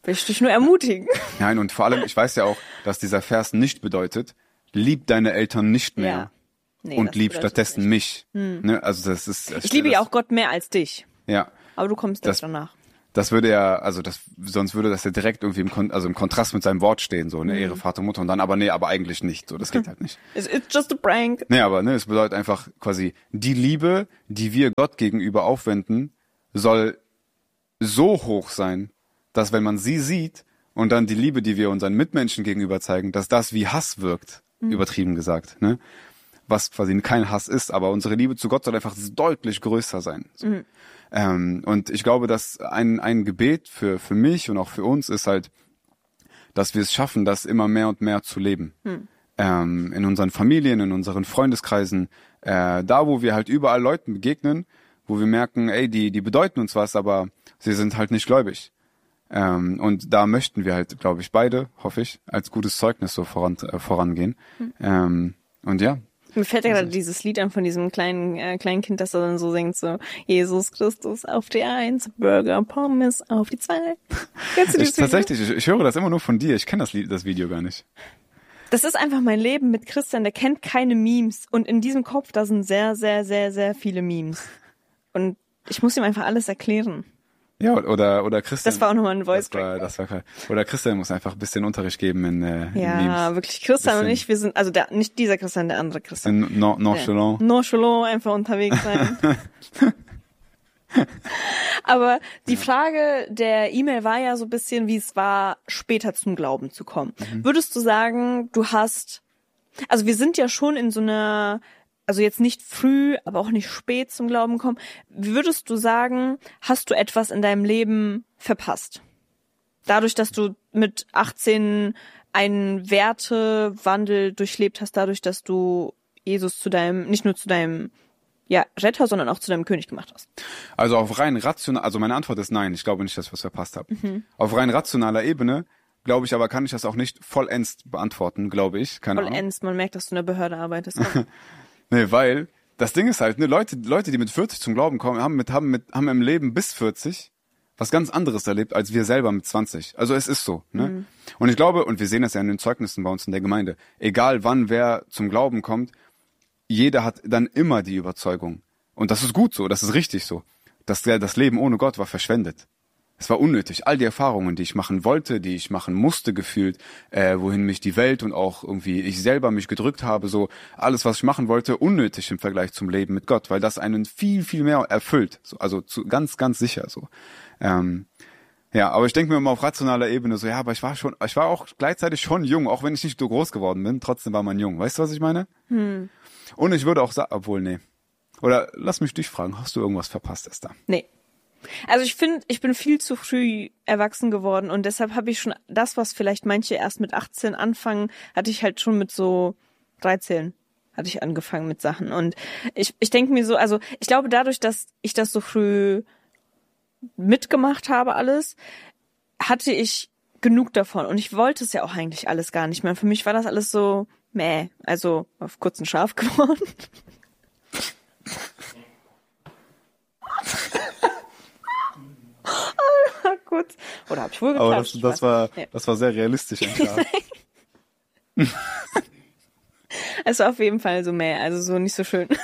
Will ich dich nur ermutigen. Nein, und vor allem, ich weiß ja auch, dass dieser Vers nicht bedeutet, lieb deine Eltern nicht mehr. Ja. Nee, und lieb stattdessen mich. Ne? Also das ist. Ich liebe ja auch Gott mehr als dich. Ja. Aber du kommst jetzt danach. Das würde ja, sonst würde das ja direkt irgendwie im Kontrast mit seinem Wort stehen, so, ne, Ehre Vater, Mutter und dann, aber eigentlich nicht, so, das geht halt nicht. It's just a prank. Nee, aber, ne, es bedeutet einfach quasi, die Liebe, die wir Gott gegenüber aufwenden, soll so hoch sein, dass wenn man sie sieht und dann die Liebe, die wir unseren Mitmenschen gegenüber zeigen, dass das wie Hass wirkt, übertrieben gesagt, ne? Was quasi kein Hass ist, aber unsere Liebe zu Gott soll einfach deutlich größer sein. So. Und ich glaube, dass ein Gebet für mich und auch für uns ist halt, dass wir es schaffen, das immer mehr und mehr zu leben. In unseren Familien, in unseren Freundeskreisen, da wo wir halt überall Leuten begegnen, wo wir merken, ey, die bedeuten uns was, aber sie sind halt nicht gläubig. Und da möchten wir halt, glaube ich, beide, hoffe ich, als gutes Zeugnis so vorangehen. Und ja. Mir fällt ja gerade dieses Lied an von diesem kleinen Kind, das dann so singt, so Jesus Christus auf die 1, Burger, Pommes auf die 2. Kennst du dieses Video? Tatsächlich, ich höre das immer nur von dir. Ich kenne das Video gar nicht. Das ist einfach mein Leben mit Christian, der kennt keine Memes. Und in diesem Kopf, da sind sehr, sehr, sehr, sehr viele Memes. Und ich muss ihm einfach alles erklären. Ja, oder Christian. Das war auch nochmal ein Voice-Track. Das war klar. Oder Christian muss einfach ein bisschen Unterricht geben in Memes. Ja, wirklich. Christian und ich, wir sind, also nicht dieser Christian, der andere Christian. Nonchalant. Nonchalant, einfach unterwegs sein. Aber die Frage der E-Mail war ja so ein bisschen, wie es war, später zum Glauben zu kommen. Würdest du sagen, also wir sind ja schon in so einer, also jetzt nicht früh, aber auch nicht spät zum Glauben kommen. Würdest du sagen, hast du etwas in deinem Leben verpasst? Dadurch, dass du mit 18 einen Wertewandel durchlebt hast, dadurch, dass du Jesus nicht nur zu deinem Retter, sondern auch zu deinem König gemacht hast. Also auf rein rational, also meine Antwort ist nein, ich glaube nicht, dass ich was verpasst habe. Auf rein rationaler Ebene, glaube ich, aber kann ich das auch nicht vollends beantworten, glaube ich. Keine Ahnung. Vollends, man merkt, dass du in der Behörde arbeitest. Nee, weil das Ding ist halt, ne, Leute, die mit 40 zum Glauben kommen, haben im Leben bis 40 was ganz anderes erlebt als wir selber mit 20. Also es ist so, ne? Und ich glaube, und wir sehen das ja in den Zeugnissen bei uns in der Gemeinde, egal wann wer zum Glauben kommt, jeder hat dann immer die Überzeugung. Und das ist gut so, das ist richtig so. Dass das Leben ohne Gott war verschwendet. Es war unnötig. All die Erfahrungen, die ich machen wollte, die ich machen musste gefühlt, wohin mich die Welt und auch irgendwie ich selber mich gedrückt habe, so alles, was ich machen wollte, unnötig im Vergleich zum Leben mit Gott, weil das einen viel, viel mehr erfüllt. So, also ganz, ganz sicher so. Ja, aber ich denke mir immer auf rationaler Ebene so, ja, aber ich war auch gleichzeitig schon jung, auch wenn ich nicht so groß geworden bin, trotzdem war man jung. Weißt du, was ich meine? Und ich würde auch sagen, obwohl, nee. Oder lass mich dich fragen, hast du irgendwas verpasst, Esther? Nee. Also ich finde, ich bin viel zu früh erwachsen geworden und deshalb habe ich schon das, was vielleicht manche erst mit 18 anfangen, hatte ich halt schon mit so 13 hatte ich angefangen mit Sachen. Und ich denke mir so, also ich glaube dadurch, dass ich das so früh mitgemacht habe alles, hatte ich genug davon und ich wollte es ja auch eigentlich alles gar nicht mehr. Für mich war das alles so also auf kurzen Schaf geworden. Kurz. Oder hab ich wohl geklatscht? Aber das war sehr realistisch. Es war auf jeden Fall so also so nicht so schön.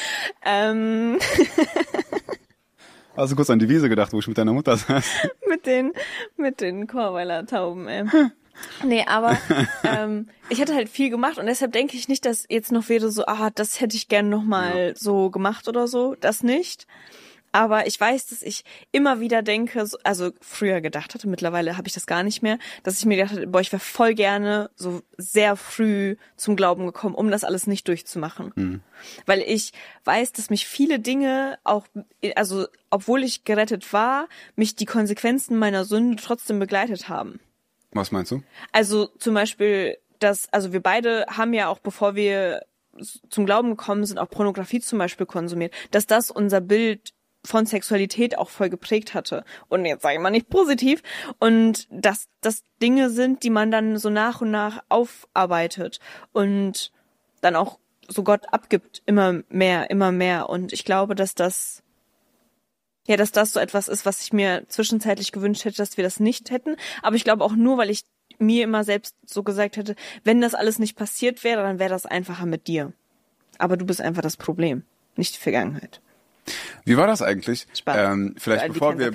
Hast du kurz an die Wiese gedacht, wo ich mit deiner Mutter saß? mit den Chorweiler Tauben, Nee, aber ich hätte halt viel gemacht und deshalb denke ich nicht, dass jetzt noch wäre so, das hätte ich gern nochmal so gemacht oder so. Das nicht. Aber ich weiß, dass ich immer wieder denke, also früher gedacht hatte, mittlerweile habe ich das gar nicht mehr, dass ich mir gedacht habe, ich wäre voll gerne so sehr früh zum Glauben gekommen, um das alles nicht durchzumachen. Weil ich weiß, dass mich viele Dinge auch, also obwohl ich gerettet war, mich die Konsequenzen meiner Sünde trotzdem begleitet haben. Was meinst du? Also zum Beispiel, also wir beide haben ja auch, bevor wir zum Glauben gekommen sind, auch Pornografie zum Beispiel konsumiert, dass das unser Bild von Sexualität auch voll geprägt hatte. Und jetzt sage ich mal nicht positiv. Und dass das Dinge sind, die man dann so nach und nach aufarbeitet und dann auch so Gott abgibt, immer mehr. Und ich glaube, dass das Ja, dass das so etwas ist, was ich mir zwischenzeitlich gewünscht hätte, dass wir das nicht hätten. Aber ich glaube auch nur, weil ich mir immer selbst so gesagt hätte, wenn das alles nicht passiert wäre, dann wäre das einfacher mit dir. Aber du bist einfach das Problem, nicht die Vergangenheit. Wie war das eigentlich? Vielleicht bevor wir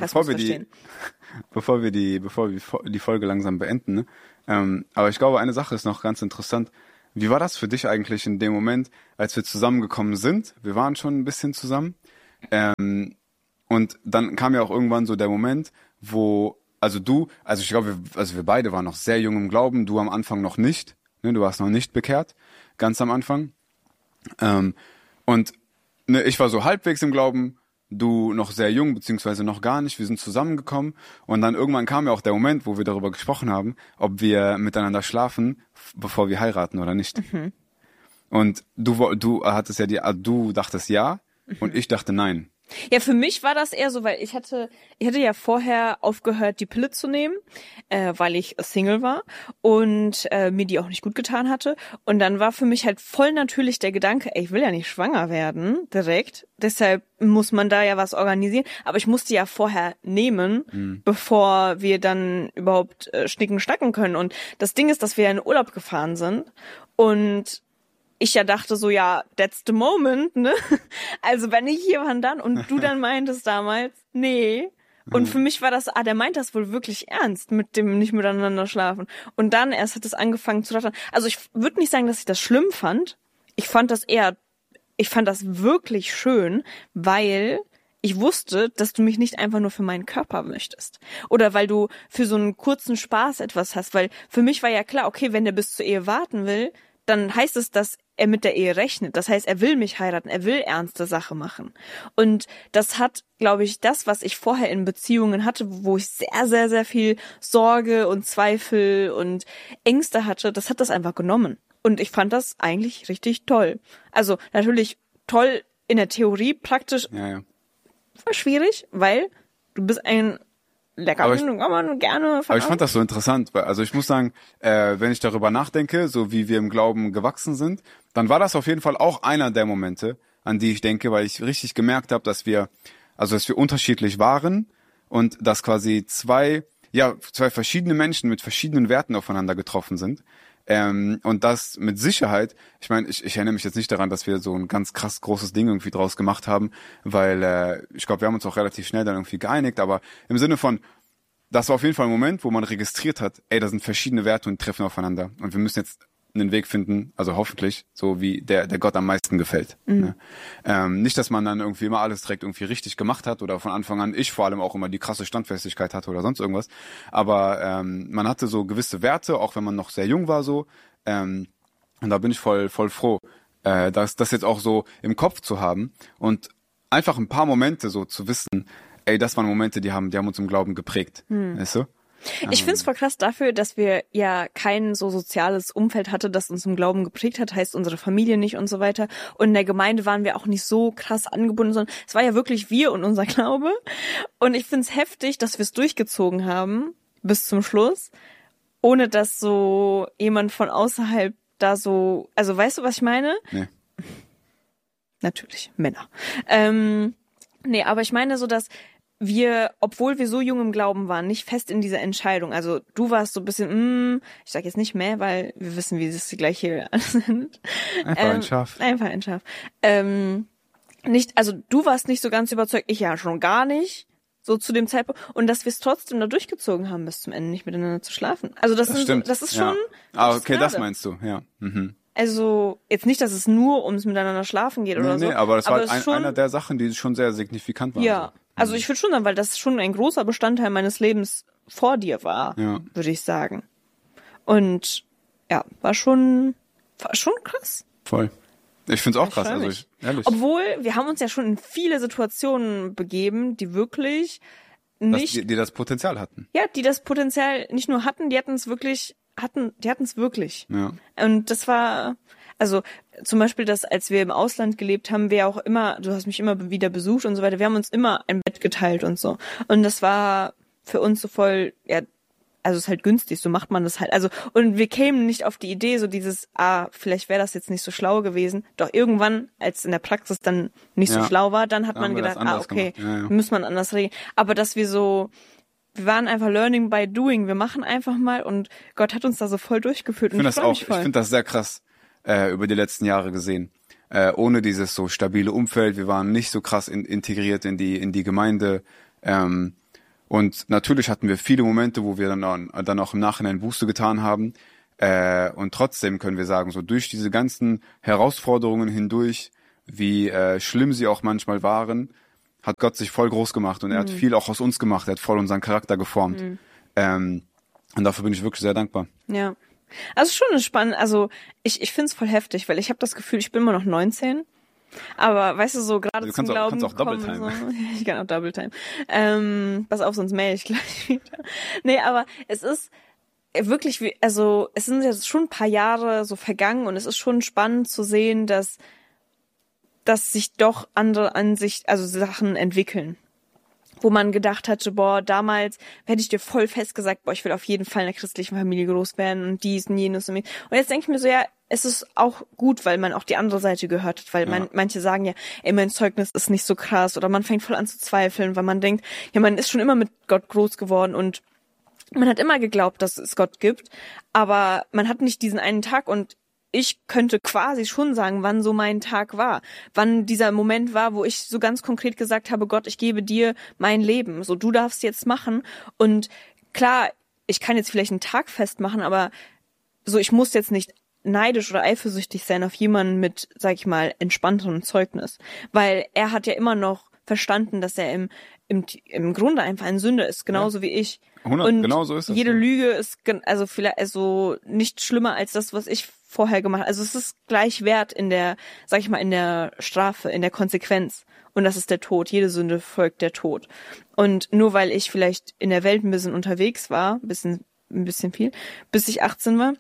die Folge langsam beenden, ne? Aber ich glaube, eine Sache ist noch ganz interessant. Wie war das für dich eigentlich in dem Moment, als wir zusammengekommen sind? Wir waren schon ein bisschen zusammen. Und dann kam ja auch irgendwann so der Moment, wo, ich glaube, wir beide waren noch sehr jung im Glauben, du am Anfang noch nicht, ne? Du warst noch nicht bekehrt, ganz am Anfang. Und ne, ich war so halbwegs im Glauben, du noch sehr jung, beziehungsweise noch gar nicht. Wir sind zusammengekommen und dann irgendwann kam ja auch der Moment, wo wir darüber gesprochen haben, ob wir miteinander schlafen, bevor wir heiraten oder nicht. Mhm. Und du dachtest ja und ich dachte nein. Ja, für mich war das eher so, weil ich hatte ja vorher aufgehört, die Pille zu nehmen, weil ich Single war und mir die auch nicht gut getan hatte. Und dann war für mich halt voll natürlich der Gedanke, ich will ja nicht schwanger werden direkt, deshalb muss man da ja was organisieren. Aber ich musste ja vorher nehmen, bevor wir dann überhaupt schnicken, schnacken können. Und das Ding ist, dass wir ja in Urlaub gefahren sind und ich ja dachte so, ja, that's the moment, ne? Also wenn ich hier war, dann und du dann meintest damals, nee. Und für mich war das, der meint das wohl wirklich ernst mit dem nicht miteinander schlafen. Und dann erst hat es angefangen zu rattern. Also ich würde nicht sagen, dass ich das schlimm fand. Ich fand das wirklich schön, weil ich wusste, dass du mich nicht einfach nur für meinen Körper möchtest. Oder weil du für so einen kurzen Spaß etwas hast. Weil für mich war ja klar, okay, wenn der bis zur Ehe warten will, dann heißt es, dass er mit der Ehe rechnet. Das heißt, er will mich heiraten, er will ernste Sache machen. Und das hat, glaube ich, das, was ich vorher in Beziehungen hatte, wo ich sehr, sehr, sehr viel Sorge und Zweifel und Ängste hatte, das hat das einfach genommen. Und ich fand das eigentlich richtig toll. Also natürlich toll in der Theorie, praktisch war schwierig, weil du bist ein kann man gerne aber ich fand das so interessant, weil, also ich muss sagen, wenn ich darüber nachdenke, so wie wir im Glauben gewachsen sind, dann war das auf jeden Fall auch einer der Momente, an die ich denke, weil ich richtig gemerkt habe, dass wir unterschiedlich waren und dass quasi zwei verschiedene Menschen mit verschiedenen Werten aufeinander getroffen sind. Und das mit Sicherheit, ich meine, ich erinnere mich jetzt nicht daran, dass wir so ein ganz krass großes Ding irgendwie draus gemacht haben, weil ich glaube, wir haben uns auch relativ schnell dann irgendwie geeinigt, aber im Sinne von, das war auf jeden Fall ein Moment, wo man registriert hat, da sind verschiedene Werte und treffen aufeinander und wir müssen jetzt einen Weg finden, also hoffentlich, so wie der Gott am meisten gefällt. Mhm. Ne? Nicht, dass man dann irgendwie immer alles direkt irgendwie richtig gemacht hat oder von Anfang an ich vor allem auch immer die krasse Standfestigkeit hatte oder sonst irgendwas, aber man hatte so gewisse Werte, auch wenn man noch sehr jung war so und da bin ich voll froh, das jetzt auch so im Kopf zu haben und einfach ein paar Momente so zu wissen, das waren Momente, die haben uns im Glauben geprägt, weißt du? Ich find's voll krass dafür, dass wir ja kein so soziales Umfeld hatte, das uns im Glauben geprägt hat, heißt unsere Familie nicht und so weiter. Und in der Gemeinde waren wir auch nicht so krass angebunden, sondern es war ja wirklich wir und unser Glaube. Und ich find's heftig, dass wir es durchgezogen haben bis zum Schluss, ohne dass so jemand von außerhalb da so, also weißt du, was ich meine? Nee. Natürlich, Männer. Nee, aber ich meine so, dass wir, obwohl wir so jung im Glauben waren, nicht fest in dieser Entscheidung. Also du warst so ein bisschen, ich sag jetzt nicht mehr, weil wir wissen, wie es gleich hier sind. Einfach ein Schaf. Also du warst nicht so ganz überzeugt, ich ja schon gar nicht, so zu dem Zeitpunkt. Und dass wir es trotzdem da durchgezogen haben, bis zum Ende nicht miteinander zu schlafen. Also das ist schon. Okay, das meinst du, ja. Mhm. Also jetzt nicht, dass es nur ums miteinander schlafen geht oder so. Nee, aber das war einer der Sachen, die schon sehr signifikant waren. Ja. So. Also ich würde schon sagen, weil das schon ein großer Bestandteil meines Lebens vor dir war, würde ich sagen. Und ja, war schon krass. Voll. Ich find's auch krass, also ehrlich. Obwohl, wir haben uns ja schon in viele Situationen begeben, die wirklich nicht... Die das Potenzial hatten. Ja, die das Potenzial nicht nur hatten, die hatten es wirklich. Ja. Und das war... Also zum Beispiel, dass als wir im Ausland gelebt haben, wir auch immer, du hast mich immer wieder besucht und so weiter, wir haben uns immer ein Bett geteilt und so. Und das war für uns so voll, also ist halt günstig, so macht man das halt. Also, und wir kämen nicht auf die Idee, so dieses, vielleicht wäre das jetzt nicht so schlau gewesen. Doch irgendwann, als in der Praxis dann nicht so schlau war, dann hat man gedacht, okay, muss man anders regeln. Aber dass wir waren einfach learning by doing. Wir machen einfach mal und Gott hat uns da so voll durchgeführt. Ich finde das sehr krass über die letzten Jahre gesehen. Ohne dieses so stabile Umfeld, wir waren nicht so krass integriert in die Gemeinde. Und natürlich hatten wir viele Momente, wo wir dann auch im Nachhinein Buße getan haben. Und trotzdem können wir sagen, so durch diese ganzen Herausforderungen hindurch, wie schlimm sie auch manchmal waren, hat Gott sich voll groß gemacht und er hat viel auch aus uns gemacht. Er hat voll unseren Charakter geformt. Und dafür bin ich wirklich sehr dankbar. Ja. Also schon spannend. Also ich finde es voll heftig, weil ich habe das Gefühl, ich bin immer noch 19. Aber weißt du, so gerade zum Glauben kannst auch kommen, Double-Time. so, ich kann auch Double-Time. Pass auf, sonst mail ich gleich wieder. Nee, aber es ist wirklich, also es sind jetzt schon ein paar Jahre so vergangen und es ist schon spannend zu sehen, dass sich doch andere also Sachen entwickeln. Wo man gedacht hatte, damals hätte ich dir voll fest gesagt, ich will auf jeden Fall in einer christlichen Familie groß werden und dies und jenes und jetzt denke ich mir so, ja, es ist auch gut, weil man auch die andere Seite gehört hat, weil manche sagen ja, mein Zeugnis ist nicht so krass oder man fängt voll an zu zweifeln, weil man denkt, ja, man ist schon immer mit Gott groß geworden und man hat immer geglaubt, dass es Gott gibt, aber man hat nicht diesen einen Tag und ich könnte quasi schon sagen, wann so mein Tag war, wann dieser Moment war, wo ich so ganz konkret gesagt habe, Gott, ich gebe dir mein Leben, so du darfst jetzt machen und klar, ich kann jetzt vielleicht einen Tag festmachen, aber so ich muss jetzt nicht neidisch oder eifersüchtig sein auf jemanden mit, sag ich mal, entspannterem Zeugnis, weil er hat ja immer noch verstanden, dass er im Grunde einfach ein Sünder ist, genauso wie ich. 100, und genau so ist es. Jede Lüge ist also vielleicht nicht schlimmer als das, was ich vorher gemacht habe. Also es ist gleich wert in der, sag ich mal, in der Strafe, in der Konsequenz. Und das ist der Tod. Jede Sünde folgt der Tod. Und nur weil ich vielleicht in der Welt ein bisschen unterwegs war, ein bisschen viel, bis ich 18 war,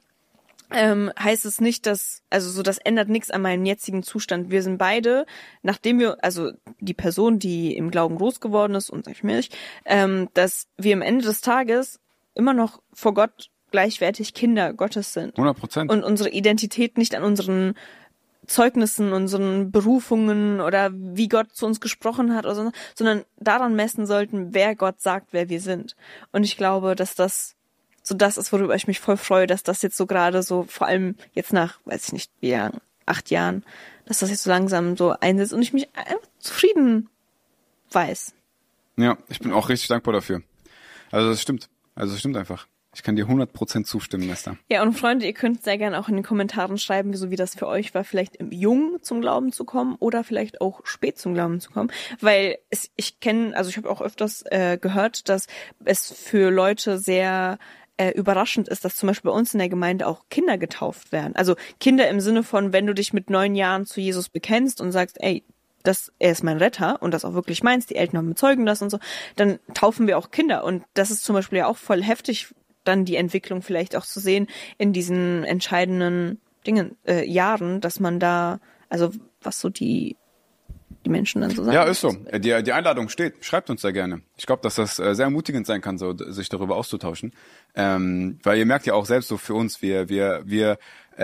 heißt es nicht, das ändert nichts an meinem jetzigen Zustand. Wir sind beide, nachdem wir, also die Person, die im Glauben groß geworden ist und sag ich mir nicht, dass wir am Ende des Tages immer noch vor Gott gleichwertig Kinder Gottes sind. 100%. Und unsere Identität nicht an unseren Zeugnissen, unseren Berufungen oder wie Gott zu uns gesprochen hat oder so, sondern daran messen sollten, wer Gott sagt, wer wir sind. Und ich glaube, dass das ist, worüber ich mich voll freue, dass das jetzt so gerade so, vor allem jetzt nach, weiß ich nicht, wie Jahren, 8 Jahren, dass das jetzt so langsam so einsetzt und ich mich einfach zufrieden weiß. Ja, ich bin auch richtig dankbar dafür. Also das stimmt. Einfach. Ich kann dir 100% zustimmen, Nesta. Ja, und Freunde, ihr könnt sehr gerne auch in den Kommentaren schreiben, so wie das für euch war, vielleicht im Jungen zum Glauben zu kommen oder vielleicht auch spät zum Glauben zu kommen. Weil ich habe auch öfters gehört, dass es für Leute sehr überraschend ist, dass zum Beispiel bei uns in der Gemeinde auch Kinder getauft werden. Also Kinder im Sinne von, wenn du dich mit 9 Jahren zu Jesus bekennst und sagst, er ist mein Retter und das auch wirklich meinst, die Eltern bezeugen das und so, dann taufen wir auch Kinder. Und das ist zum Beispiel ja auch voll heftig, dann die Entwicklung vielleicht auch zu sehen in diesen entscheidenden Jahren, dass man da, also was so die Menschen dann so sagen. Ja, ist so. Die Einladung steht. Schreibt uns da gerne. Ich glaube, dass das sehr ermutigend sein kann, so sich darüber auszutauschen. Weil ihr merkt ja auch selbst so für uns, wir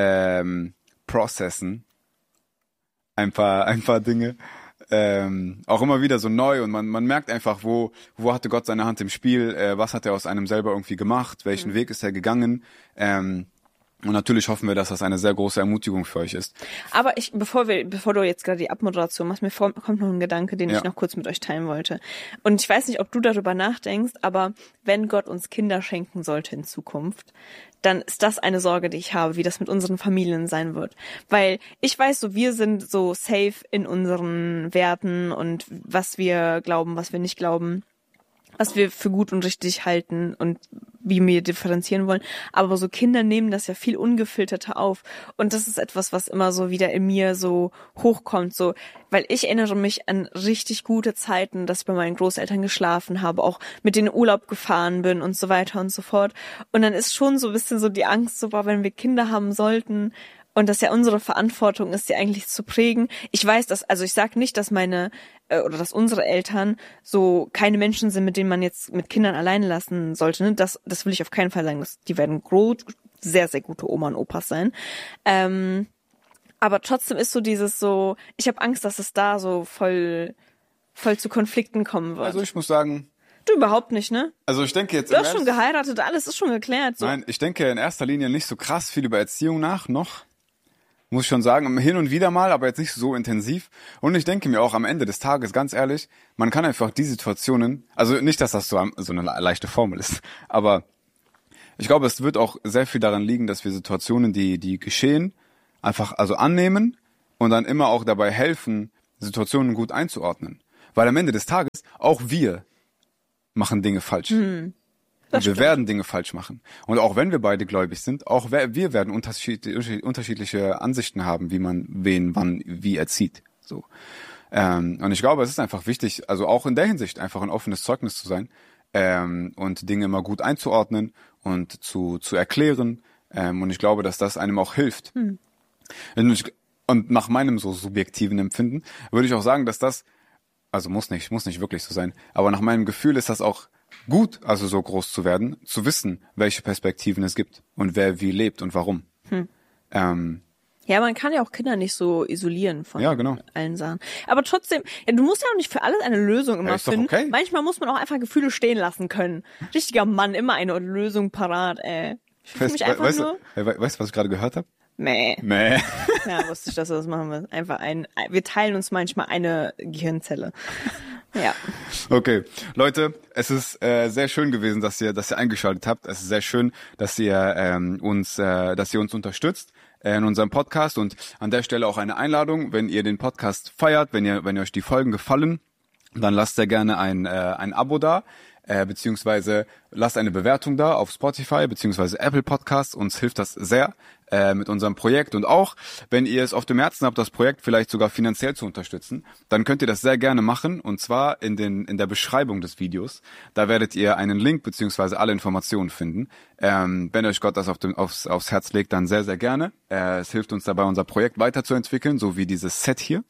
processen ein paar Dinge auch immer wieder so neu und man merkt einfach, wo hatte Gott seine Hand im Spiel, was hat er aus einem selber irgendwie gemacht, welchen Weg ist er gegangen. Und natürlich hoffen wir, dass das eine sehr große Ermutigung für euch ist. Aber bevor du jetzt gerade die Abmoderation machst, kommt noch ein Gedanke, den ich noch kurz mit euch teilen wollte. Und ich weiß nicht, ob du darüber nachdenkst, aber wenn Gott uns Kinder schenken sollte in Zukunft, dann ist das eine Sorge, die ich habe, wie das mit unseren Familien sein wird. Weil ich weiß so, wir sind so safe in unseren Werten und was wir glauben, was wir nicht glauben, was wir für gut und richtig halten und wie wir differenzieren wollen. Aber so Kinder nehmen das ja viel ungefilterter auf. Und das ist etwas, was immer so wieder in mir so hochkommt. So, weil ich erinnere mich an richtig gute Zeiten, dass ich bei meinen Großeltern geschlafen habe, auch mit denen in Urlaub gefahren bin und so weiter und so fort. Und dann ist schon so ein bisschen so die Angst, so, wenn wir Kinder haben sollten Und dass ja unsere Verantwortung ist, sie eigentlich zu prägen. Ich weiß, also ich sage nicht, dass dass unsere Eltern so keine Menschen sind, mit denen man jetzt mit Kindern alleine lassen sollte. Ne? Das will ich auf keinen Fall sagen. Die werden sehr, sehr gute Oma und Opas sein. Aber trotzdem ist so dieses so, ich habe Angst, dass es da so voll zu Konflikten kommen wird. Also ich muss sagen... Du überhaupt nicht, ne? Also ich denke jetzt... Du hast schon geheiratet, alles ist schon geklärt. So. Nein, ich denke in erster Linie nicht so krass viel über Erziehung noch. Muss ich schon sagen, hin und wieder mal, aber jetzt nicht so intensiv. Und ich denke mir auch am Ende des Tages, ganz ehrlich, man kann einfach die Situationen, also nicht, dass das so eine leichte Formel ist, aber ich glaube, es wird auch sehr viel daran liegen, dass wir Situationen, die geschehen, einfach also annehmen und dann immer auch dabei helfen, Situationen gut einzuordnen. Weil am Ende des Tages auch wir machen Dinge falsch. Und wir werden Dinge falsch machen. Und auch wenn wir beide gläubig sind, auch wir werden unterschiedliche Ansichten haben, wie man wen, wann, wie erzieht. So. Und ich glaube, es ist einfach wichtig, also auch in der Hinsicht einfach ein offenes Zeugnis zu sein und Dinge immer gut einzuordnen und zu erklären. Und ich glaube, dass das einem auch hilft. Und nach meinem so subjektiven Empfinden würde ich auch sagen, dass das, also muss nicht wirklich so sein, aber nach meinem Gefühl ist das auch gut, also so groß zu werden, zu wissen, welche Perspektiven es gibt und wer wie lebt und warum. Ja, man kann ja auch Kinder nicht so isolieren von allen Sachen. Aber trotzdem, ja, du musst ja auch nicht für alles eine Lösung immer finden. Okay. Manchmal muss man auch einfach Gefühle stehen lassen können. Richtiger Mann, immer eine Lösung parat, ey. Weißt du, was ich gerade gehört habe? Mäh. Ja, wusste ich, dass wir das machen. Wir teilen uns manchmal eine Gehirnzelle. Ja. Okay, Leute, es ist sehr schön gewesen, dass ihr eingeschaltet habt. Es ist sehr schön, dass ihr uns unterstützt in unserem Podcast und an der Stelle auch eine Einladung, wenn ihr den Podcast feiert, wenn euch die Folgen gefallen, dann lasst sehr gerne ein Abo da. Beziehungsweise lasst eine Bewertung da auf Spotify beziehungsweise Apple Podcasts. Uns hilft das sehr mit unserem Projekt. Und auch, wenn ihr es auf dem Herzen habt, das Projekt vielleicht sogar finanziell zu unterstützen, dann könnt ihr das sehr gerne machen. Und zwar in der Beschreibung des Videos. Da werdet ihr einen Link beziehungsweise alle Informationen finden. Wenn euch Gott das aufs Herz legt, dann sehr, sehr gerne. Es hilft uns dabei, unser Projekt weiterzuentwickeln, so wie dieses Set hier.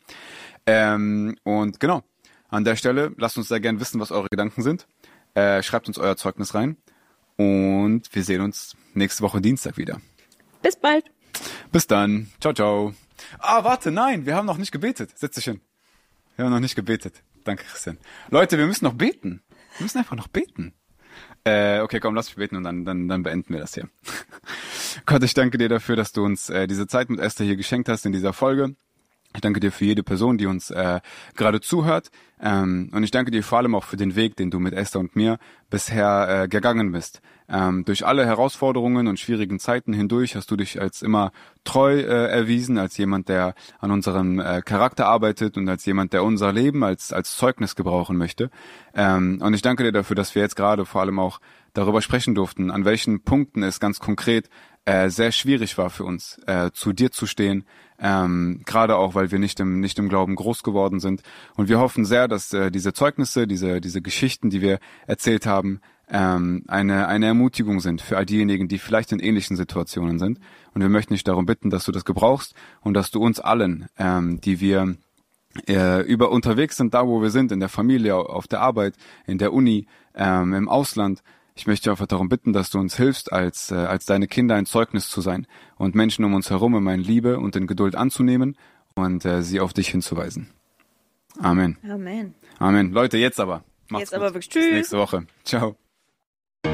Und genau, an der Stelle lasst uns sehr gerne wissen, was eure Gedanken sind. Schreibt uns euer Zeugnis rein und wir sehen uns nächste Woche Dienstag wieder. Bis bald. Bis dann. Ciao, ciao. Warte, nein, wir haben noch nicht gebetet. Setz dich hin. Wir haben noch nicht gebetet. Danke, Christian. Leute, wir müssen noch beten. Wir müssen einfach noch beten. Okay, komm, lass mich beten und dann beenden wir das hier. Gott, ich danke dir dafür, dass du uns diese Zeit mit Esther hier geschenkt hast in dieser Folge. Ich danke dir für jede Person, die uns gerade zuhört. Und ich danke dir vor allem auch für den Weg, den du mit Esther und mir bisher gegangen bist. Durch alle Herausforderungen und schwierigen Zeiten hindurch hast du dich als immer treu erwiesen, als jemand, der an unserem Charakter arbeitet und als jemand, der unser Leben als Zeugnis gebrauchen möchte. Und ich danke dir dafür, dass wir jetzt gerade vor allem auch darüber sprechen durften, an welchen Punkten es ganz konkret sehr schwierig war für uns, zu dir zu stehen, gerade auch, weil wir nicht im Glauben groß geworden sind. Und wir hoffen sehr, dass diese Zeugnisse, diese Geschichten, die wir erzählt haben, eine Ermutigung sind für all diejenigen, die vielleicht in ähnlichen Situationen sind. Und wir möchten dich darum bitten, dass du das gebrauchst und dass du uns allen, die wir unterwegs sind, da wo wir sind, in der Familie, auf der Arbeit, in der Uni, im Ausland, ich möchte einfach darum bitten, dass du uns hilfst, als deine Kinder ein Zeugnis zu sein und Menschen um uns herum immer in Liebe und in Geduld anzunehmen und sie auf dich hinzuweisen. Amen. Amen. Amen. Leute, jetzt aber. Macht's jetzt gut. aber wirklich. Tschüss. Bis nächste Woche. Ciao.